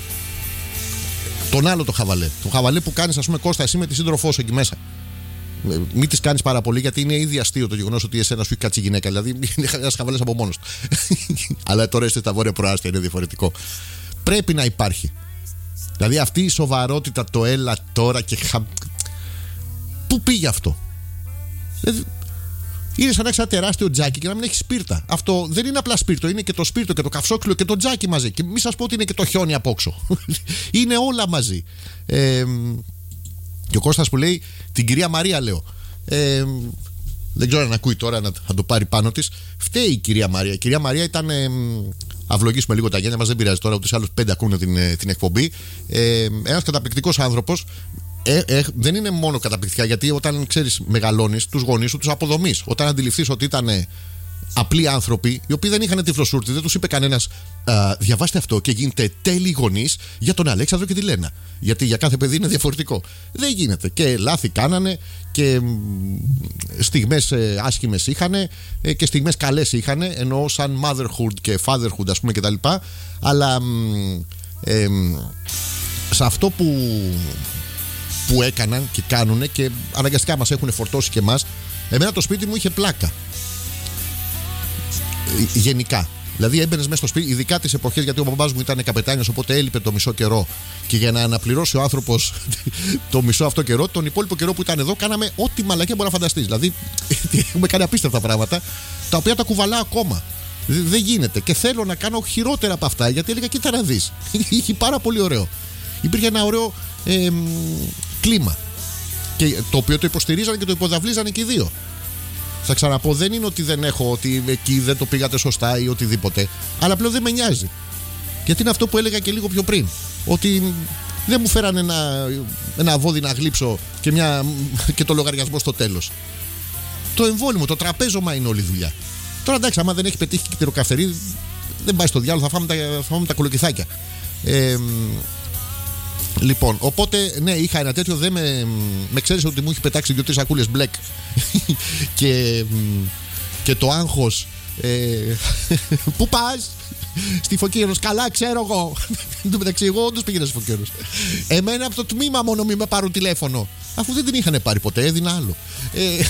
Τον άλλο το χαβαλέ. Το χαβαλέ που κάνεις, ας πούμε, Κώστα, εσύ με τη σύντροφό σου εκεί μέσα. Μην τις κάνεις πάρα πολύ, γιατί είναι ήδη αστείο το γεγονός ότι εσένα σου έχει κάτσει γυναίκα. Δηλαδή είναι ένας χαβαλές από μόνος του. Αλλά τώρα είστε στα βόρεια προάστια, είναι διαφορετικό. Πρέπει να υπάρχει. Δηλαδή αυτή η σοβαρότητα, το έλα τώρα και χα... Πού πήγε αυτό? Δηλαδή, είναι σαν να έχει ένα τεράστιο τζάκι και να μην έχει σπίρτα. Αυτό δεν είναι απλά σπίρτο, είναι και το σπίρτο και το καυσόξυλο και το τζάκι μαζί. Και μην σας πω ότι είναι και το χιόνι απόξω. Είναι όλα μαζί. Ε, και ο Κώστας που λέει, την κυρία Μαρία λέω. Ε, δεν ξέρω αν ακούει τώρα να, να το πάρει πάνω της. Φταίει η κυρία Μαρία. Η κυρία Μαρία ήταν. Ε, αυλογήσουμε λίγο τα γένια μας, δεν πειράζει τώρα, ούτε σε άλλους πέντε ακούνε την, την εκπομπή. Ε, ένας καταπληκτικός άνθρωπος. Ε, ε, δεν είναι μόνο καταπληκτικά, γιατί όταν ξέρεις μεγαλώνεις, τους γονείς σου τους αποδομείς. Όταν αντιληφθείς ότι ήταν απλοί άνθρωποι, οι οποίοι δεν είχαν τυφλοσούρτη, δεν τους είπε κανένας διαβάστε αυτό και γίνετε τέλειοι γονείς για τον Αλέξανδρο και τη Λένα. Γιατί για κάθε παιδί είναι διαφορετικό. Δεν γίνεται. Και λάθη κάνανε και στιγμές ε, άσχημες είχαν ε, και στιγμές καλές είχαν, ενώ σαν motherhood και fatherhood, ας πούμε, κτλ. Αλλά ε, ε, σε αυτό που. που έκαναν και κάνουνε και αναγκαστικά μας έχουν φορτώσει και εμάς. Εμένα το σπίτι μου είχε πλάκα. Γενικά. Δηλαδή έμπαινες μέσα στο σπίτι, ειδικά τις εποχές, γιατί ο μπαμπάς μου ήταν καπετάνιος, οπότε έλειπε το μισό καιρό. Και για να αναπληρώσει ο άνθρωπος το μισό αυτό καιρό, τον υπόλοιπο καιρό που ήταν εδώ, κάναμε ό,τι μαλακία μπορεί να φανταστείς. Δηλαδή έχουμε κάνει απίστευτα πράγματα, τα οποία τα κουβαλάω ακόμα. Δεν γίνεται. Και θέλω να κάνω χειρότερα από αυτά, γιατί έλεγα, κοίτα να δεις. Είχε πάρα πολύ ωραίο. Υπήρχε ένα ωραίο ε, κλίμα. Και το οποίο το υποστηρίζανε και το υποδαβλίζανε και οι δύο. Θα ξαναπώ, δεν είναι ότι δεν έχω, ότι εκεί δεν το πήγατε σωστά ή οτιδήποτε. Αλλά πλέον δεν με νοιάζει. Γιατί είναι αυτό που έλεγα και λίγο πιο πριν. Ότι δεν μου φέρανε ένα, ένα βόδι να γλύψω και, μια, και το λογαριασμό στο τέλος. Το εμβόλυμο, το τραπέζωμα είναι όλη η δουλειά. Τώρα εντάξει, άμα δεν έχει πετύχει και κτηροκαυτερή, δεν πάει στο διάλογο, θα φάμε τα, θα φάμε τα κολοκυθάκια. Ε, Λοιπόν, οπότε ναι, είχα ένα τέτοιο. Δεν με, με ξέρεις ότι μου έχει πετάξει δύο-τρεις σακούλες μπλεκ και, και το άγχος. Ε, πού πας? Στη Φωκίρος. Καλά, ξέρω εγώ. Εν τω μεταξύ, εγώ όντως πήγαινα στη Φωκίρος. Εμένα από το τμήμα μόνο μη με πάρουν τηλέφωνο. Αφού δεν την είχαν πάρει ποτέ, έδινα άλλο. Ε,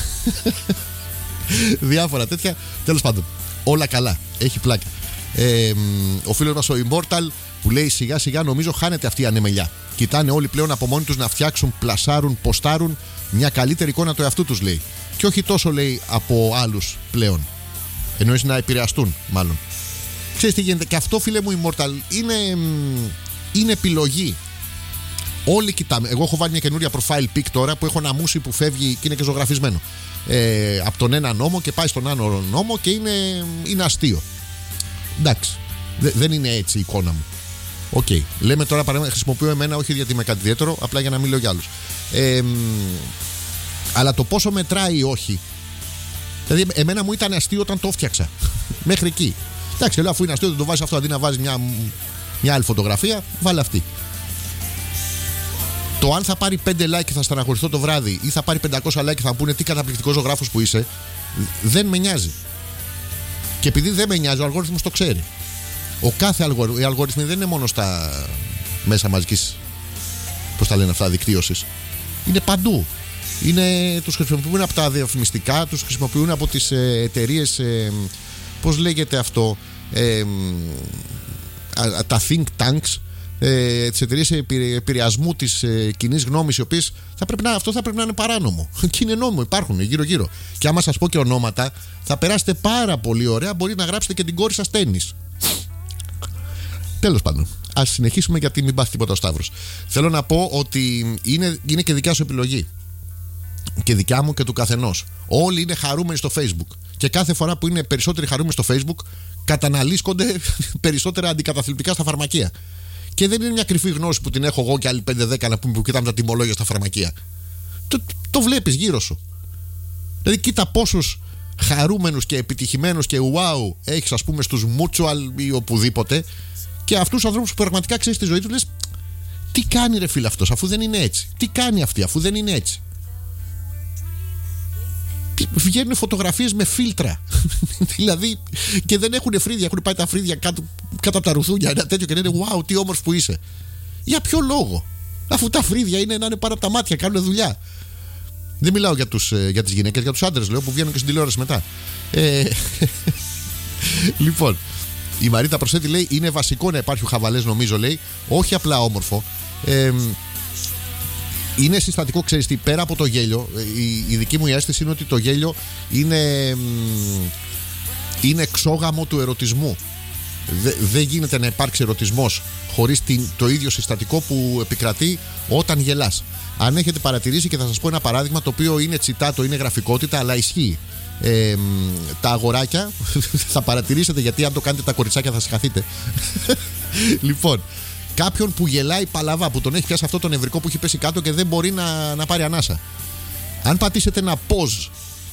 διάφορα τέτοια. Τέλος πάντων, όλα καλά. Έχει πλάκα. Ε, ο φίλος μας ο Immortal που λέει, σιγά σιγά νομίζω χάνεται αυτή η ανεμελιά. Κοιτάνε όλοι πλέον από μόνοι τους να φτιάξουν, πλασάρουν, ποστάρουν μια καλύτερη εικόνα του εαυτού τους, λέει. Και όχι τόσο, λέει, από άλλους πλέον. Εννοείς να επηρεαστούν, μάλλον. Ξέρεις τι γίνεται? Και αυτό, φίλε μου, Immortal, είναι, είναι επιλογή. Όλοι κοιτάμε. Εγώ έχω βάλει μια καινούρια profile pic τώρα που έχω ένα μουσι που φεύγει και είναι και ζωγραφισμένο. Ε, από τον ένα νόμο και πάει στον άλλο νόμο και είναι, είναι αστείο. Εντάξει. Δε, δεν είναι έτσι η εικόνα μου. Οκ. Okay. Λέμε τώρα, παράδειγμα, χρησιμοποιώ εμένα όχι γιατί είμαι κάτι ιδιαίτερο, απλά για να μην λέω για άλλους. Ε, αλλά το πόσο μετράει ή όχι. Δηλαδή, εμένα μου ήταν αστείο όταν το φτιάξα. Μέχρι εκεί. Εντάξει, λέω, αφού είναι αστείο, δεν το βάζεις αυτό, αντί να βάζεις μια, μια άλλη φωτογραφία, βάλε αυτή. Το αν θα πάρει πέντε like και θα στεναχωρηθώ το βράδυ ή θα πάρει πεντακόσια like και θα μου πούνε τι καταπληκτικός ζωγράφος που είσαι, δεν με νοιάζει. Και επειδή δεν με νοιάζει, ο αλγόριθμος το ξέρει. Ο κάθε αλγοριθμός, οι αλγόριθμοι δεν είναι μόνο στα μέσα μαζικής, πώς τα λένε αυτά, δικτύωσης. Είναι παντού. Είναι, τους χρησιμοποιούν από τα διαφημιστικά, τους χρησιμοποιούν από τις ε, εταιρείες, ε, πώς λέγεται αυτό, ε, α, τα think tanks, ε, τις εταιρείες επηρεασμού της ε, κοινής γνώμης, οι οποίες θα πρέπει να, αυτό θα πρέπει να είναι παράνομο. Και είναι νόμιμο, υπάρχουν γύρω-γύρω. Και άμα σας πω και ονόματα, θα περάσετε πάρα πολύ ωραία. Μπορεί να γράψετε και την κόρη σας τένις. Τέλος πάντων, ας συνεχίσουμε γιατί μην πάθει τίποτα ο Σταύρος. Θέλω να πω ότι είναι, είναι και δικιά σου επιλογή. Και δικιά μου και του καθενός. Όλοι είναι χαρούμενοι στο Facebook. Και κάθε φορά που είναι περισσότεροι χαρούμενοι στο Facebook, καταναλύσκονται περισσότερα αντικαταθλιπτικά στα φαρμακεία. Και δεν είναι μια κρυφή γνώση που την έχω εγώ και άλλοι πέντε δέκα να πούμε που κοιτάμε τα τιμολόγια στα φαρμακεία. Το, το βλέπεις γύρω σου. Δηλαδή, κοίτα πόσους χαρούμενους και επιτυχημένους και wow έχεις, ας πούμε, στους mutual ή οπουδήποτε. Και αυτούς τους ανθρώπους που πραγματικά ξέρεις τη ζωή του, λες, τι κάνει ρε φίλε αυτός αφού δεν είναι έτσι. Τι κάνει αυτή αφού δεν είναι έτσι. Βγαίνουν φωτογραφίες με φίλτρα. Δηλαδή, και δεν έχουν φρύδια. Έχουν πάει τα φρύδια κάτω, κάτω από τα ρουθούνια. Ένα τέτοιο και λένε wow, τι όμορφος που είσαι. Για ποιο λόγο? Αφού τα φρύδια είναι να είναι πάνω από τα μάτια, κάνουν δουλειά. Δεν μιλάω για, τους, για τις γυναίκες, για τους άντρες λέω που βγαίνουν και στην τηλεόραση μετά. Ε, λοιπόν, η Μαρίτα προσθέτει, λέει, είναι βασικό να υπάρχει ο χαβαλές, νομίζω, λέει, όχι απλά όμορφο. Ε, είναι συστατικό, ξέρεις τι, πέρα από το γέλιο, η, η δική μου η αίσθηση είναι ότι το γέλιο είναι, είναι εξόγαμο του ερωτισμού. Δεν δε γίνεται να υπάρξει ερωτισμός χωρίς την, το ίδιο συστατικό που επικρατεί όταν γελάς. Αν έχετε παρατηρήσει, και θα σας πω ένα παράδειγμα το οποίο είναι τσιτάτο, είναι γραφικότητα, αλλά ισχύει. Ε, τα αγοράκια θα παρατηρήσετε, γιατί αν το κάνετε τα κοριτσάκια θα συγχαθείτε. Λοιπόν, κάποιον που γελάει παλαβά, που τον έχει πιάσει αυτό το νευρικό που έχει πέσει κάτω και δεν μπορεί να, να πάρει ανάσα. Αν πατήσετε ένα pause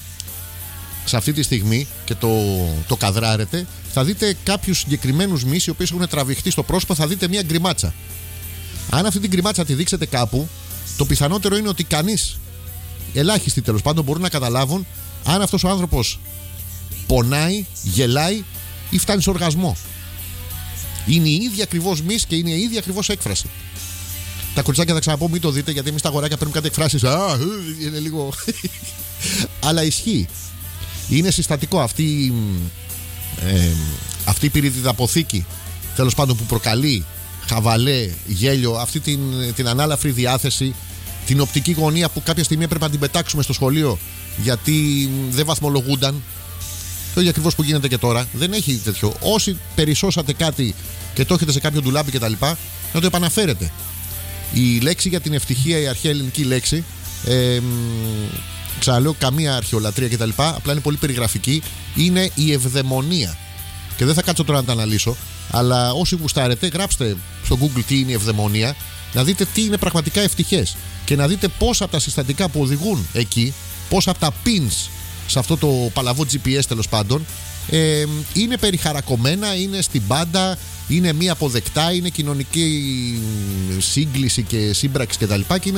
σε αυτή τη στιγμή και το, το καδράρετε, θα δείτε κάποιους συγκεκριμένους μυς οι οποίοι έχουν τραβηχτεί στο πρόσωπο, θα δείτε μια γκριμάτσα. Αν αυτή την γκριμάτσα τη δείξετε κάπου, το πιθανότερο είναι ότι κανείς, ελάχιστοι τέλος πάντων, μπορούν να καταλάβουν αν αυτός ο άνθρωπος πονάει, γελάει ή φτάνει σε οργασμό. Είναι η ίδια ακριβώς μυς και είναι η ίδια ακριβώς έκφραση. Τα κοριτσάκια θα ξαναπώ, μην το δείτε, γιατί εμείς τα αγοράκια παίρνουμε κάτι εκφράσεις. Α, είναι λίγο. Αλλά ισχύει. Είναι συστατικό αυτή, ε, αυτή η πυρηδιδαποθήκη, τέλος πάντων, που προκαλεί χαβαλέ, γέλιο, αυτή την, την ανάλαφρη διάθεση, την οπτική γωνία που κάποια στιγμή έπρεπε να την πετάξουμε στο σχολείο γιατί δεν βαθμολογούνταν. Το ίδιο ακριβώς που γίνεται και τώρα. Δεν έχει τέτοιο. Όσοι περισσώσατε κάτι και το έχετε σε κάποιο ντουλάπι κτλ., να το επαναφέρετε. Η λέξη για την ευτυχία, η αρχαία ελληνική λέξη, ε, ξαναλέω, καμία αρχαιολατρεία κτλ., απλά είναι πολύ περιγραφική, είναι η ευδαιμονία. Και δεν θα κάτσω τώρα να τα αναλύσω, αλλά όσοι γουστάρετε, γράψτε στο Google τι είναι η ευδαιμονία, να δείτε τι είναι πραγματικά ευτυχές και να δείτε πόσα από τα συστατικά που οδηγούν εκεί, πόσα από τα pins σε αυτό το παλαβό τζι πι ες τέλος πάντων, ε, είναι περιχαρακωμένα, είναι στην πάντα, είναι μη αποδεκτά, είναι κοινωνική σύγκληση και σύμπραξη κτλ. Και, και είναι,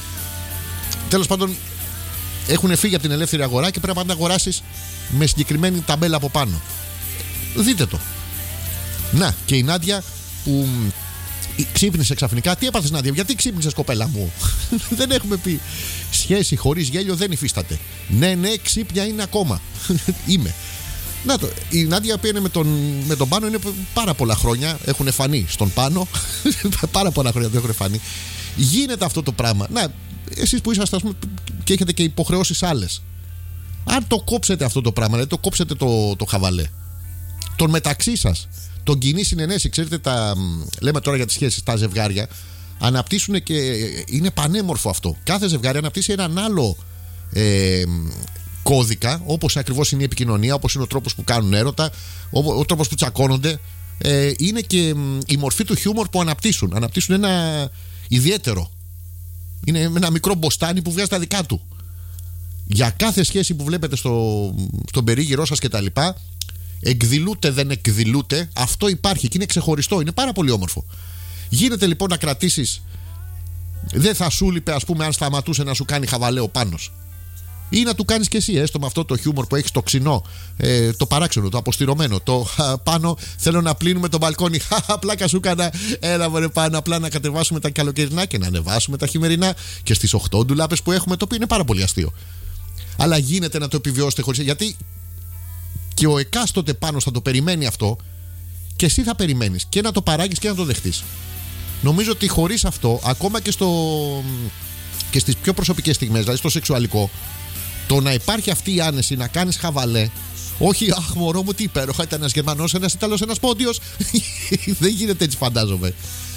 τέλος πάντων, έχουν φύγει από την ελεύθερη αγορά και πρέπει να αγοράσεις με συγκεκριμένη ταμπέλα από πάνω. Δείτε το. Να, και η Νάντια που ξύπνησε ξαφνικά. Τι έπαθες, Νάντια, γιατί ξύπνησες, κοπέλα μου? Δεν έχουμε πει. Σχέση χωρίς γέλιο δεν υφίσταται. Ναι, ναι, ξύπνια είναι ακόμα. Είμαι. Να το. Η Νάντια που είναι με τον, με τον Πάνο είναι πάρα πολλά χρόνια. Έχουν φανεί στον Πάνο. Πάρα πολλά χρόνια δεν έχουν φανεί. Γίνεται αυτό το πράγμα. Να, εσείς που είσαστε, ας πούμε, και έχετε και υποχρεώσεις άλλες. Αν το κόψετε αυτό το πράγμα, δηλαδή το κόψετε το, το χαβαλέ, τον μεταξύ σας, τον κοινή συνενέση, ξέρετε, τα, λέμε τώρα για τις σχέσεις, τα ζευγάρια αναπτύσσουν και είναι πανέμορφο αυτό. Κάθε ζευγάρι αναπτύσσει έναν άλλο ε, κώδικα, όπως ακριβώς είναι η επικοινωνία, όπως είναι ο τρόπος που κάνουν έρωτα, ο, ο τρόπος που τσακώνονται. Ε, είναι και η μορφή του χιούμορ που αναπτύσσουν. Αναπτύσσουν ένα ιδιαίτερο. Είναι ένα μικρό μποστάνι που βγάζει τα δικά του. Για κάθε σχέση που βλέπετε στο, στον περίγυρό σας κτλ., εκδηλούται, δεν εκδηλούται, αυτό υπάρχει και είναι ξεχωριστό, είναι πάρα πολύ όμορφο. Γίνεται λοιπόν να κρατήσεις. Δεν θα σου λείπε, ας πούμε, αν σταματούσε να σου κάνει χαβαλέ ο Πάνος. Ή να του κάνεις και εσύ, έστω με αυτό το χιούμορ που έχεις, το ξινό, ε, το παράξενο, το αποστηρωμένο. Το α, Πάνο, θέλω να πλύνουμε το μπαλκόνι. Χα, πλάκα σου έκανα. Έλα, μωρέ Πάνο, απλά να κατεβάσουμε τα καλοκαιρινά και να ανεβάσουμε τα χειμερινά και στις οκτώ ντουλάπες που έχουμε, το οποίο είναι πάρα πολύ αστείο. Αλλά γίνεται να το επιβιώσετε χωρίς. Γιατί και ο εκάστοτε Πάνος θα το περιμένει αυτό και εσύ θα περιμένεις και να το παράγεις και να το δεχτείς. Νομίζω ότι χωρίς αυτό, ακόμα και, στο, και στις πιο προσωπικές στιγμές, δηλαδή στο σεξουαλικό, το να υπάρχει αυτή η άνεση να κάνεις χαβαλέ Όχι, αχ, μωρό μου, τι υπέροχα. Ήταν ένας Γερμανός, ένας Ιταλός, ένας Πόντιος. Δεν γίνεται έτσι, φαντάζομαι.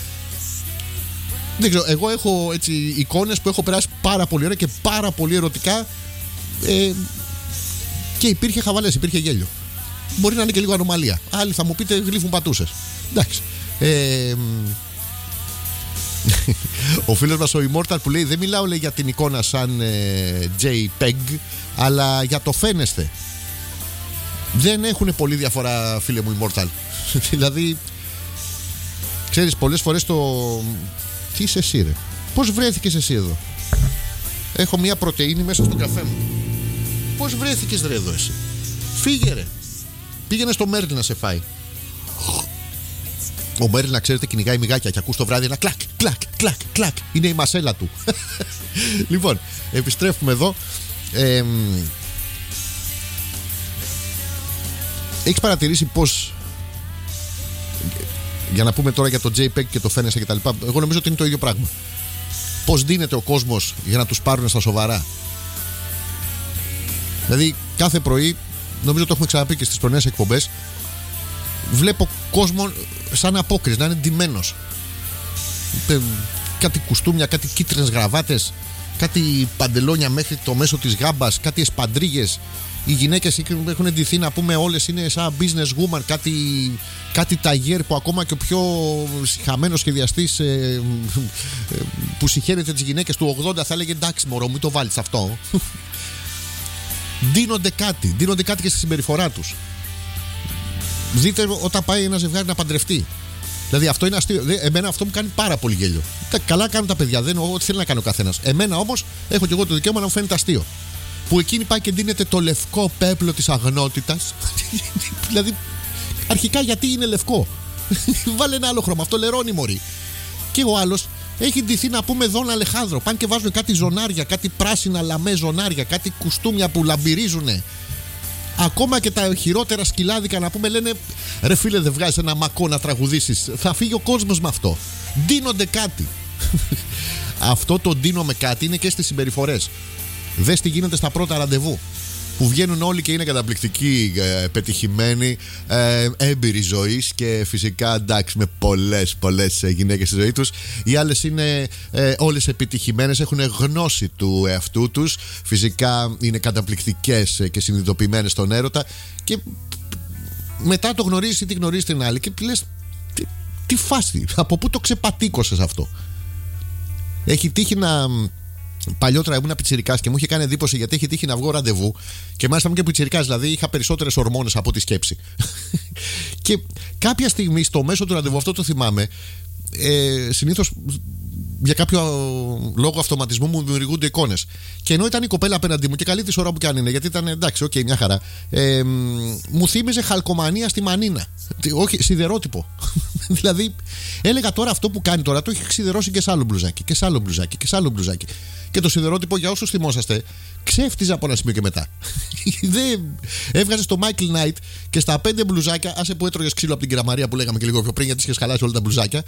Δεν ξέρω, εγώ έχω έτσι εικόνες που έχω περάσει πάρα πολύ ωραία και πάρα πολύ ερωτικά. Ε, και υπήρχε χαβαλές, υπήρχε γέλιο. Μπορεί να είναι και λίγο ανομαλία. Άλλοι θα μου πείτε γλύφουν πατούσες. Εντάξει. Ε, ο φίλος μας ο Immortal που λέει: δεν μιλάω, λέει, για την εικόνα σαν ε, JPEG, αλλά για το φαίνεστε. Δεν έχουν πολύ διαφορά, φίλε μου Immortal. Δηλαδή, ξέρεις, πολλές φορές το... Τι είσαι εσύ, ρε? Πώς βρέθηκες εσύ εδώ? Έχω μια πρωτεΐνη μέσα στον καφέ μου. Πώς βρέθηκες, ρε, εδώ εσύ? Φύγε, ρε. Πήγαινε στο Μέρλιν να σε φάει. Ο Μέρλιν, να ξέρετε, κυνηγάει μυγάκια και ακούς το βράδυ ένα κλακ, κλακ, κλακ, κλακ. Είναι η μασέλα του. Λοιπόν, επιστρέφουμε εδώ. ε, Έχεις παρατηρήσει πως, για να πούμε τώρα για το JPEG και το φαίνεσαι και τα λοιπά, εγώ νομίζω ότι είναι το ίδιο πράγμα. Πως δίνεται ο κόσμος για να τους πάρουν στα σοβαρά. Δηλαδή κάθε πρωί, νομίζω το έχουμε ξαναπεί και στις πρωινές εκπομπές, βλέπω κόσμο σαν απόκριση, να είναι ντυμένος. Κάτι κουστούμια, κάτι κίτρινες γραβάτες, κάτι παντελόνια μέχρι το μέσο της γάμπας, κάτι εσπαντρίγες. Οι γυναίκες έχουν εντυθεί, να πούμε, όλες είναι σαν business woman, κάτι, κάτι ταγιέρ που ακόμα και ο πιο χαμένος σχεδιαστής ε, ε, που συγχαίρεται τις γυναίκες του ογδόντα θα έλεγε εντάξει μωρό μου, το βάλεις αυτό. Ντύνονται κάτι, ντύνονται κάτι και στη συμπεριφορά τους. Δείτε όταν πάει ένα ζευγάρι να παντρευτεί. Δηλαδή αυτό είναι αστείο. Εμένα αυτό μου κάνει πάρα πολύ γέλιο. Καλά κάνουν τα παιδιά, δεν είναι ό,τι θέλει να κάνει ο καθένας. Εμένα όμως έχω και εγώ το δικαίωμα να μου φαίνεται αστείο. Που εκείνη πάει και ντύνεται το λευκό πέπλο της αγνότητας. Δηλαδή, αρχικά γιατί είναι λευκό? Βάλε ένα άλλο χρώμα, αυτό λερώνει, μωρή. Και ο άλλος έχει ντυθεί, να πούμε, Δον Αλεχάνδρο. Πάνε και βάζουν κάτι ζωνάρια, κάτι πράσινα λαμέ ζωνάρια, κάτι κουστούμια που λαμπυρίζουνε. Ακόμα και τα χειρότερα σκυλάδικα, να πούμε, λένε ρε φίλε, δεν βγάζεις ένα μακό να τραγουδήσεις? Θα φύγει ο κόσμος με αυτό. Ντύνονται κάτι. Αυτό το ντύνω με κάτι είναι και στις συμπεριφορές. Δες τι γίνεται στα πρώτα ραντεβού. Που βγαίνουν όλοι και είναι καταπληκτικοί, ε, πετυχημένοι, ε, έμπειροι ζωής και φυσικά εντάξει με πολλές πολλές γυναίκες στη ζωή τους. Οι άλλες είναι ε, όλες επιτυχημένες, έχουν γνώση του εαυτού τους. Φυσικά είναι καταπληκτικές και συνειδητοποιημένες στον έρωτα. Και μετά το γνωρίζεις ή τη γνωρίζεις την άλλη και λες τι, τι φάση, από πού το ξεπατήκωσες αυτό? Έχει τύχει να... Παλιότερα ήμουν πιτσιρικάς και μου είχε κάνει εντύπωση γιατί είχε τύχει να βγω ραντεβού και μάλιστα ήμουν και πιτσιρικάς, δηλαδή είχα περισσότερες ορμόνες από τη σκέψη. Και κάποια στιγμή στο μέσο του ραντεβού, αυτό το θυμάμαι, ε, συνήθως για κάποιο λόγο αυτοματισμού μου δημιουργούνται εικόνες. Και ενώ ήταν η κοπέλα απέναντί μου και καλή τη ώρα που κι αν είναι, γιατί ήταν εντάξει, οκ, okay, μια χαρά, ε, μου θύμιζε χαλκομανία στη Μανίνα. Όχι, σιδερότυπο. Δηλαδή, έλεγα τώρα αυτό που κάνει τώρα το έχει σιδερώσει και σ' άλλο μπλουζάκι και σ' άλλο μπλουζάκι και σ' άλλο μπλουζάκι. Και το σιδερότυπο, για όσους θυμόσαστε, ξέφτιζε από ένα σημείο και μετά. Δεν έβγαζε το Michael Knight και στα πέντε μπλουζάκια, άσε που έτρωγε ξύλο από την κεραμαρία που λέγαμε και λίγο πιο πριν, γιατί είχε χαλάσει όλα τα μπλουζάκια.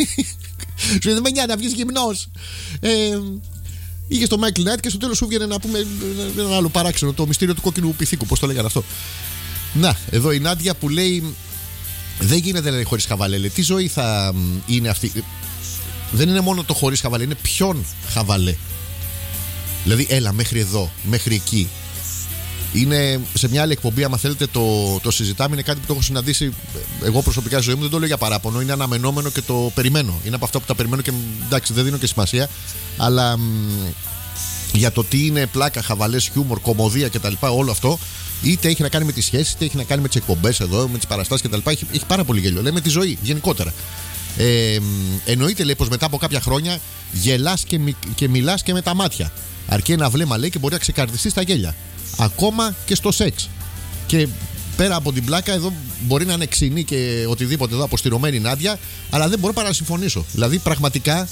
Σου λέει: Μενιά, να βγει γυμνός. Ε, είχε το Michael Knight και στο τέλος σου βγαίνει να πούμε ένα άλλο παράξενο, το μυστήριο του κόκκινου πυθίκου. Πώς το λέγανε αυτό? Να, εδώ η Νάντια που λέει: δεν γίνεται, λέει, χωρίς χαβαλέ. Τι ζωή θα είναι αυτή? Δεν είναι μόνο το χωρίς χαβαλέ, είναι ποιον χαβαλέ. Δηλαδή, έλα μέχρι εδώ, μέχρι εκεί. Είναι σε μια άλλη εκπομπή, άμα θέλετε, το, το συζητάμε. Είναι κάτι που το έχω συναντήσει εγώ προσωπικά στη ζωή μου. Δεν το λέω για παράπονο. Είναι αναμενόμενο και το περιμένω. Είναι από αυτά που τα περιμένω και εντάξει, δεν δίνω και σημασία. Αλλά μ, για το τι είναι πλάκα, χαβαλές, χιούμορ, κωμωδία κτλ. Όλο αυτό, είτε έχει να κάνει με τις σχέσεις, είτε έχει να κάνει με τις εκπομπές εδώ, με τις παραστάσεις κτλ. Έχει, έχει πάρα πολύ γέλιο. Λέει με τη ζωή γενικότερα. Ε, εννοείται, λέει, πως μετά από κάποια χρόνια γελάς και, μι, και μιλάς και με τα μάτια. Αρκεί ένα βλέμμα, λέει, και μπορεί να ξεκαρδιστεί στα γέλια. Ακόμα και στο σεξ. Και πέρα από την πλάκα, εδώ μπορεί να είναι ξινή και οτιδήποτε εδώ αποστηρωμένη Νάντια, αλλά δεν μπορώ παρά να συμφωνήσω. Δηλαδή, πραγματικά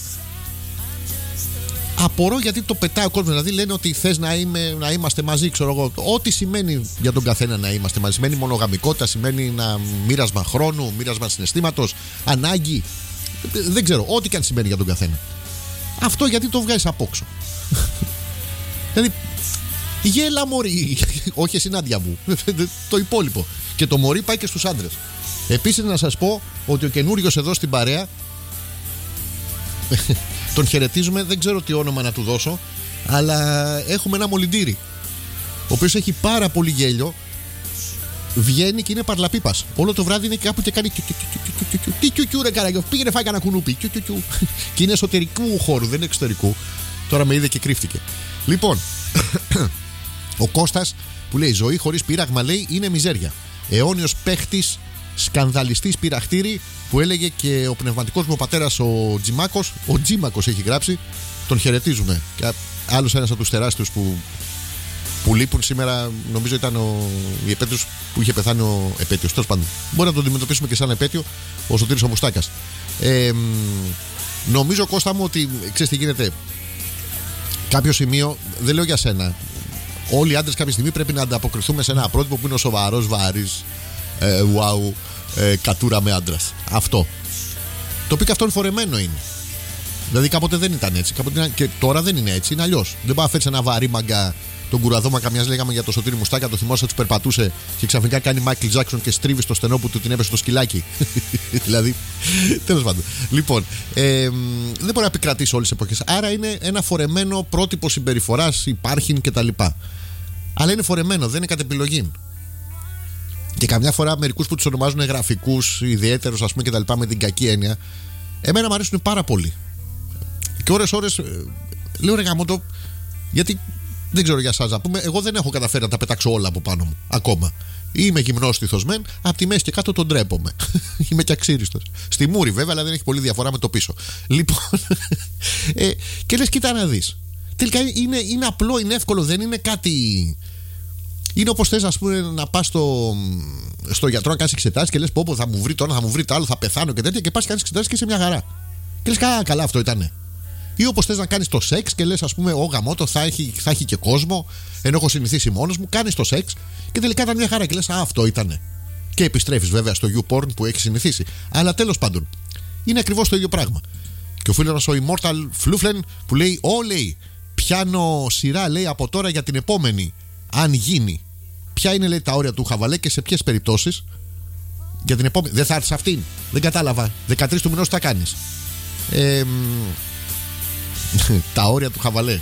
απορώ γιατί το πετάει ο κόσμος. Δηλαδή, λένε ότι θες να, είμαι, να είμαστε μαζί, ξέρω εγώ. Ό,τι σημαίνει για τον καθένα να είμαστε μαζί. Σημαίνει μονογαμικότητα, σημαίνει ένα μοίρασμα χρόνου, μοίρασμα συναισθήματος, ανάγκη. Δεν ξέρω, ό,τι και αν σημαίνει για τον καθένα. Αυτό γιατί το βγάζεις απόξω. Δηλαδή, Γέλα μωρί. Όχι εσύ Νάντια μου. Το υπόλοιπο. Και το μωρί πάει και στους άντρες. Επίσης να σας πω ότι ο καινούριος εδώ στην παρέα τον χαιρετίζουμε, δεν ξέρω τι όνομα να του δώσω, αλλά έχουμε ένα μολυντήρι ο οποίος έχει πάρα πολύ γέλιο. Βγαίνει και είναι παρλαπίπας. Όλο το βράδυ είναι κάπου και κάνει τι κιου ρε καραγιό, πήγαινε φάει κανένα κουνούπι. Και είναι εσωτερικού χώρου, δεν είναι εξωτερικού. Τώρα με είδε και κρύφτηκε. Λοιπόν, ο Κώστας που λέει ζωή χωρίς πείραγμα, λέει, είναι μιζέρια. Αιώνιος παίχτης, σκανδαλιστής πειραχτήρι, που έλεγε και ο πνευματικός μου πατέρας ο Τζιμάκος. Ο Τζίμακος έχει γράψει. Τον χαιρετίζουμε. Άλλος ένας από τους τεράστιους που, που λείπουν σήμερα. Νομίζω ήταν ο, η επέτειος που είχε πεθάνει ο επέτειος. Τέλος πάντων, μπορεί να τον αντιμετωπίσουμε και σαν επέτειο ο Σωτήρης ο Μουστάκας. Ε, νομίζω, Κώστα μου, ότι ξέρεις τι γίνεται. Κάποιο σημείο, δεν λέω για σένα. Όλοι οι άντρες κάποια στιγμή πρέπει να ανταποκριθούμε σε ένα πρότυπο που είναι ο σοβαρός, βαρύς, ε, wow, ε, κατούρα με άντρας. Αυτό. Το οποίο και αυτό φορεμένο είναι. Δηλαδή κάποτε δεν ήταν έτσι. Κάποτε ήταν... Και τώρα δεν είναι έτσι, είναι αλλιώς. Δεν πάει να φέρεις ένα βαρύ μαγκα, τον κουραδόμακα. Μιας λέγαμε για το Σωτήρη Μουστάκα, το θυμόσαι, του περπατούσε και ξαφνικά κάνει Μάικλ Τζάκσον και στρίβει στο στενό που του την έπεσε το σκυλάκι. Δηλαδή. Τέλος πάντων. Λοιπόν, ε, δεν μπορεί να επικρατήσει όλες τις εποχές. Άρα είναι ένα φορεμένο πρότυπο συμπεριφοράς, υπάρχει κτλ. Αλλά είναι φορεμένο, δεν είναι κατ' επιλογή. Και καμιά φορά μερικούς που τους ονομάζουν γραφικούς, ιδιαίτερους, ας πούμε, κτλ. Με την κακή έννοια, εμένα μου αρέσουν πάρα πολύ. Και ώρες-ώρες λέω ρε γαμώτο, γιατί δεν ξέρω για εσάς να πούμε, εγώ δεν έχω καταφέρει να τα πετάξω όλα από πάνω μου ακόμα. Είμαι γυμνόστιθος μεν, από τη μέση και κάτω τον ντρέπομαι. Είμαι και αξίριστος. Στη μούρη βέβαια, αλλά δεν έχει πολύ διαφορά με το πίσω. Λοιπόν, ε, και λες, κοίτα να δεις. Τελικά είναι, είναι απλό, είναι εύκολο, δεν είναι κάτι. Είναι όπως θες, ας πούμε, να πας στο, στο γιατρό να κάνεις εξετάσεις και λες πω, πω θα μου βρει το ένα, θα μου βρει το άλλο, θα πεθάνω και τέτοια, και πας και κάνεις εξετάσεις και είσαι μια χαρά. Και λες, καλά, καλά, αυτό ήτανε. Ή όπως θες να κάνεις το σεξ και λες, ας πούμε, ο γαμώτο θα έχει, θα έχει και κόσμο, ενώ έχω συνηθίσει μόνος μου, κάνεις το σεξ και τελικά ήταν μια χαρά και λες, α, αυτό ήτανε. Και επιστρέφεις βέβαια στο YouPorn που έχεις συνηθίσει. Αλλά τέλος πάντων, είναι ακριβώς το ίδιο πράγμα. Και ο φίλος ο Immortal Fluflen που λέει, Ω, λέει, πιάνω σειρά, λέει, από τώρα για την επόμενη, αν γίνει. Ποια είναι, λέει, τα όρια του χαβαλέ και σε ποιες περιπτώσεις. Για την επόμενη. Δεν θα έρθεις αυτήν. Δεν κατάλαβα. δεκατρείς του μηνός τι θα κάνεις. Ε, τα όρια του χαβαλέ.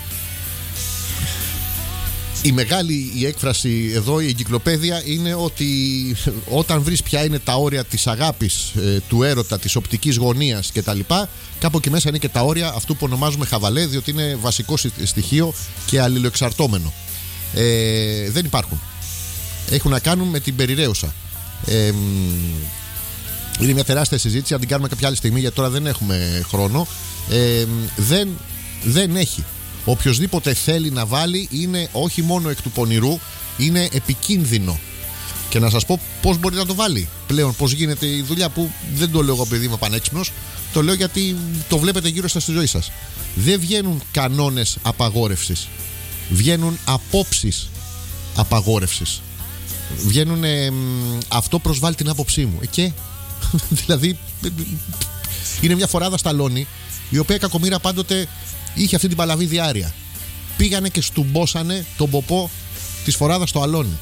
Η μεγάλη η έκφραση εδώ, η εγκυκλοπαίδεια, είναι ότι όταν βρεις ποια είναι τα όρια της αγάπης, ε, του έρωτα, της οπτικής γωνίας κτλ., κάπου εκεί μέσα είναι και τα όρια αυτού που ονομάζουμε χαβαλέ, διότι είναι βασικό στοιχείο και αλληλοεξαρτώμενο. Ε, δεν υπάρχουν. Έχουν να κάνουν με την περιραίουσα. Ε, είναι μια τεράστια συζήτηση, αν την κάνουμε κάποια άλλη στιγμή, γιατί τώρα δεν έχουμε χρόνο. Ε, δεν, δεν έχει. Οποιοςδήποτε θέλει να βάλει είναι όχι μόνο εκ του πονηρού, είναι επικίνδυνο. Και να σας πω πώς μπορεί να το βάλει πλέον, πώς γίνεται η δουλειά, που δεν το λέω εγώ επειδή είμαι πανέξυπνος, το λέω γιατί το βλέπετε γύρω σας στη ζωή σας. Δεν βγαίνουν κανόνες απαγόρευσης, βγαίνουν απόψεις απαγόρευσης. Βγαίνουν ε, αυτό προσβάλλει την άποψή μου. Ε, και δηλαδή είναι μια φοράδα Σταλόνι, η οποία κακομοίρα πάντοτε είχε αυτή την παλαβή διάρρεια. Πήγανε και στουμπόσανε τον ποπό της φοράδας στο αλόνι.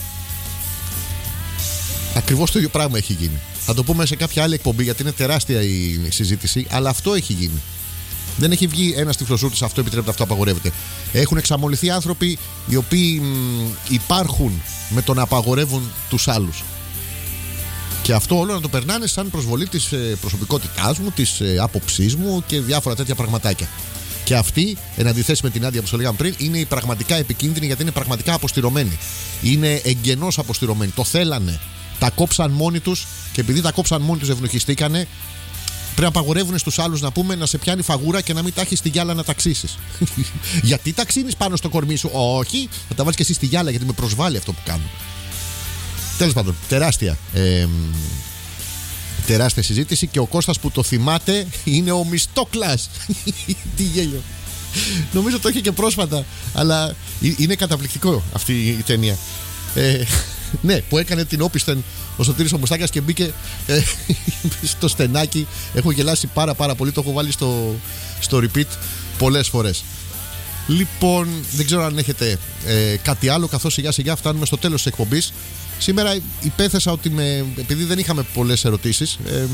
Ακριβώς το ίδιο πράγμα έχει γίνει. Θα το πούμε σε κάποια άλλη εκπομπή, γιατί είναι τεράστια η συζήτηση, αλλά αυτό έχει γίνει. Δεν έχει βγει ένας τυφλοσούρτης, αυτό επιτρέπεται, αυτό απαγορεύεται. Έχουν εξαμολυθεί άνθρωποι οι οποίοι μ, υπάρχουν με το να απαγορεύουν τους άλλους. Και αυτό όλο να το περνάνε σαν προσβολή της ε, προσωπικότητάς μου, της ε, άποψής μου και διάφορα τέτοια πραγματάκια. Και αυτή, εν αντιθέσει με την Άντια που σας λέγαμε πριν, είναι η πραγματικά επικίνδυνη, γιατί είναι πραγματικά αποστηρωμένη. Είναι εγγενώς αποστηρωμένη. Το θέλανε. Τα κόψαν μόνοι τους, και επειδή τα κόψαν μόνοι τους, ευνοχιστήκανε. Πρέπει να απαγορεύουν στους άλλους, να πούμε, να σε πιάνει φαγούρα και να μην τα έχεις στη γυάλα να ταξίσεις. Γιατί ταξίνεις πάνω στο κορμί σου? Όχι, θα τα βάλεις και εσύ στη γυάλα, γιατί με προσβάλλει αυτό που κάνω. Τέλος πάντων, τεράστια. Ε, τεράστια συζήτηση, και ο Κώστας που το θυμάται είναι ο Μιστόκλας. Τι γέλιο. Νομίζω το είχε και πρόσφατα, αλλά είναι καταπληκτικό αυτή η ταινία. Ε, ναι, που έκανε την όπισθεν ο Σωτήρης ο Μουστάκας και μπήκε ε, στο στενάκι. Έχω γελάσει πάρα πάρα πολύ, το έχω βάλει στο, στο repeat πολλές φορές. Λοιπόν, δεν ξέρω αν έχετε ε, κάτι άλλο, καθώς σιγά σιγά φτάνουμε στο τέλος της εκπομπής. Σήμερα υπέθεσα ότι με, επειδή δεν είχαμε πολλές ερωτήσεις, ε,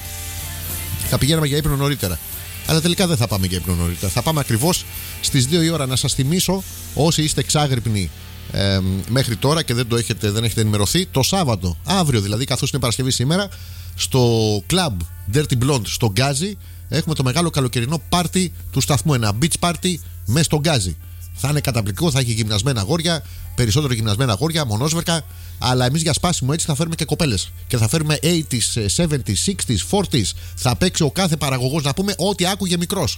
θα πηγαίναμε για ύπνο νωρίτερα. Αλλά τελικά δεν θα πάμε για ύπνο νωρίτερα. Θα πάμε ακριβώς στις δύο η ώρα. Να σας θυμίσω, όσοι είστε εξάγρυπνοι ε, μέχρι τώρα και δεν το έχετε, δεν έχετε ενημερωθεί, το Σάββατο, αύριο δηλαδή, καθώς είναι Παρασκευή σήμερα, στο Club Dirty Blonde στο Γκάζι, έχουμε το μεγάλο καλοκαιρινό πάρτι του σταθμού. Ένα beach party μέσα στο Γκάζι. Θα είναι καταπληκτικό, θα έχει γυμνασμένα αγόρια, περισσότερο γυμνασμένα αγόρια, μονόσβερκα. Αλλά εμείς για σπάσιμο έτσι θα φέρουμε και κοπέλες. Και θα φέρουμε ογδόντα, εβδομήντα, εξήντα, σαράντα. Θα παίξει ο κάθε παραγωγός να πούμε ό,τι άκουγε μικρός.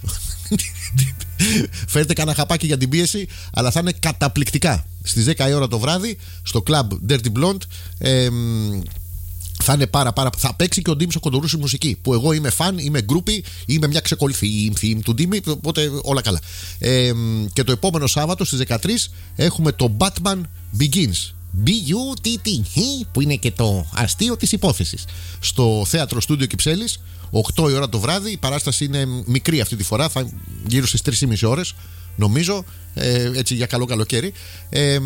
Φέρτε κανένα χαπάκι για την πίεση, αλλά θα είναι καταπληκτικά. Στις δέκα η ώρα το βράδυ, στο Club Dirty Blonde. Ε, Θα είναι πάρα πάρα. Θα παίξει και ο Ντίμης ο Κοντορούς η μουσική. Που εγώ είμαι φαν, είμαι γκρούπι, είμαι μια ξεκολουθή theme του Ντίμη. Οπότε όλα καλά. Ε, και το επόμενο Σάββατο στις δεκατρείς έχουμε το Batman Begins. μπι-γιου-τι-τι, που είναι και το αστείο της υπόθεσης. Στο θέατρο Στούντιο Κυψέλης, οκτώ η ώρα το βράδυ. Η παράσταση είναι μικρή αυτή τη φορά, θα γύρω στις τρεις και μισή ώρες, νομίζω. Ε, έτσι για καλό καλοκαίρι. Ε,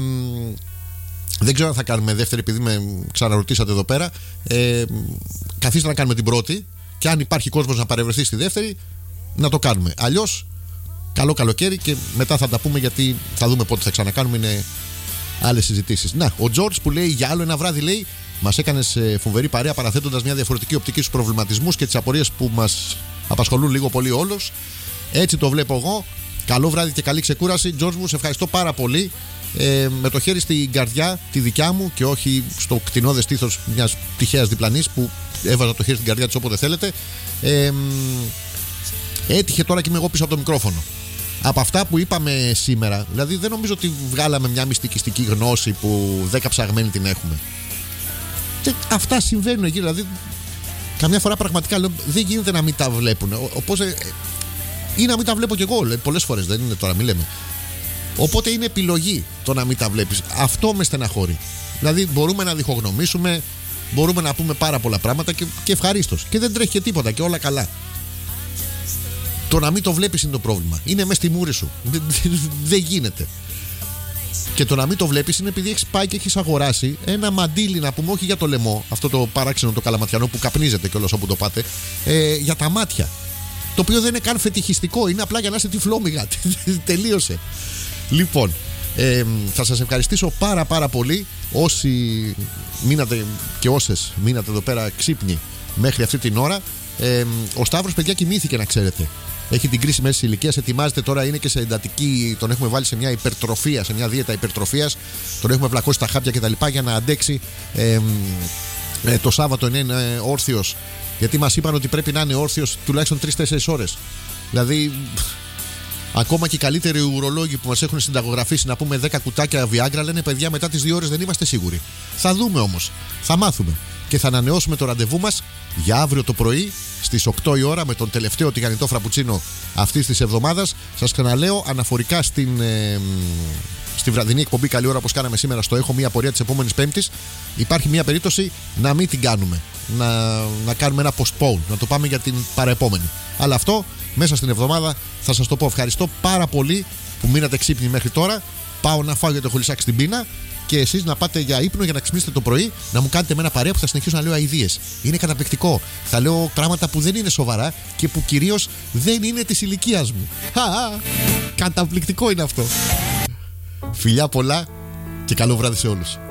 Δεν ξέρω αν θα κάνουμε δεύτερη, επειδή με ξαναρωτήσατε εδώ πέρα. Ε, καθίστε να κάνουμε την πρώτη. Και αν υπάρχει κόσμος να παρευρεθεί στη δεύτερη, να το κάνουμε. Αλλιώς, καλό καλοκαίρι και μετά θα τα πούμε, γιατί θα δούμε πότε θα ξανακάνουμε. Είναι άλλες συζητήσεις. Να, ο Τζορτζ που λέει για άλλο ένα βράδυ, λέει, μας έκανες φοβερή παρέα παραθέτοντας μια διαφορετική οπτική στους προβληματισμούς και τις απορίες που μας απασχολούν λίγο πολύ όλους. Έτσι το βλέπω εγώ. Καλό βράδυ και καλή ξεκούραση. Τζορτζ μου, σε ευχαριστώ πάρα πολύ. Ε, με το χέρι στην καρδιά, τη δικιά μου, και όχι στο κτηνώδες στήθος μιας τυχαίας διπλανής που έβαζα το χέρι στην καρδιά της όποτε θέλετε. Ε, έτυχε τώρα και είμαι εγώ πίσω από το μικρόφωνο. Από αυτά που είπαμε σήμερα, δηλαδή δεν νομίζω ότι βγάλαμε μια μυστικιστική γνώση που δέκα ψαγμένοι την έχουμε. Και αυτά συμβαίνουν εκεί, δηλαδή καμιά φορά πραγματικά λέω, δεν γίνεται να μην τα βλέπουν. Οπότε, ή να μην τα βλέπω κι εγώ, πολλές φορές, δεν είναι τώρα, μην λέμε. Οπότε είναι επιλογή το να μην τα βλέπεις. Αυτό με στεναχωρεί. Δηλαδή μπορούμε να διχογνωμήσουμε, μπορούμε να πούμε πάρα πολλά πράγματα και, και ευχαρίστως. Και δεν τρέχει και τίποτα και όλα καλά. Το να μην το βλέπεις είναι το πρόβλημα. Είναι μέσα στη μούρη σου. Δεν, δεν γίνεται. Και το να μην το βλέπεις είναι επειδή έχεις πάει και έχεις αγοράσει ένα μαντίλι, να πούμε, όχι για το λαιμό, αυτό το παράξενο το καλαματιανό που καπνίζεται κιόλας όπου το πάτε, ε, για τα μάτια. Το οποίο δεν είναι καν φετιχιστικό, είναι απλά για να είστε τυφλόμυγα. Τελείωσε. Λοιπόν, ε, θα σας ευχαριστήσω πάρα πάρα πολύ όσοι μείνατε και όσες μείνατε εδώ πέρα ξύπνοι μέχρι αυτή την ώρα. Ε, ο Σταύρος, παιδιά, κοιμήθηκε, να ξέρετε. Έχει την κρίση μέση ηλικίας, ετοιμάζεται τώρα, είναι και σε εντατική. Τον έχουμε βάλει σε μια υπερτροφία, σε μια δίαιτα υπερτροφίας. Τον έχουμε πλακώσει στα χάπια κτλ. Για να αντέξει. Ε, ε, το Σάββατο είναι όρθιος. Γιατί μας είπαν ότι πρέπει να είναι όρθιος τουλάχιστον τρεις με τέσσερις ώρες. Δηλαδή, ακόμα και οι καλύτεροι ουρολόγοι που μας έχουν συνταγογραφήσει να πούμε δέκα κουτάκια Viagra λένε, παιδιά, μετά τις δύο ώρες δεν είμαστε σίγουροι. Θα δούμε όμως. Θα μάθουμε. Και θα ανανεώσουμε το ραντεβού μας για αύριο το πρωί στις οκτώ η ώρα με τον τελευταίο τηγανιτό φραπουτσίνο αυτής της εβδομάδας. Σας ξαναλέω, αναφορικά στην, ε, στη βραδινή εκπομπή Καλή Ώρα, όπως κάναμε σήμερα στο Έχω Μία Πορεία της επόμενης Πέμπτης, υπάρχει μια περίπτωση να μην την κάνουμε. Να, να κάνουμε ένα postpone, να το πάμε για την παραεπόμενη. Αλλά αυτό μέσα στην εβδομάδα θα σας το πω. Ευχαριστώ πάρα πολύ που μείνατε ξύπνοι μέχρι τώρα. Πάω να φάω για το χολυσάκι στην πείνα. Και εσείς να πάτε για ύπνο για να ξυπνήσετε το πρωί, να μου κάνετε με ένα παρέα που θα συνεχίσω να λέω αηδίες. Είναι καταπληκτικό. Θα λέω πράγματα που δεν είναι σοβαρά και που κυρίως δεν είναι της ηλικίας μου. Χα, καταπληκτικό είναι αυτό. Φιλιά πολλά και καλό βράδυ σε όλους.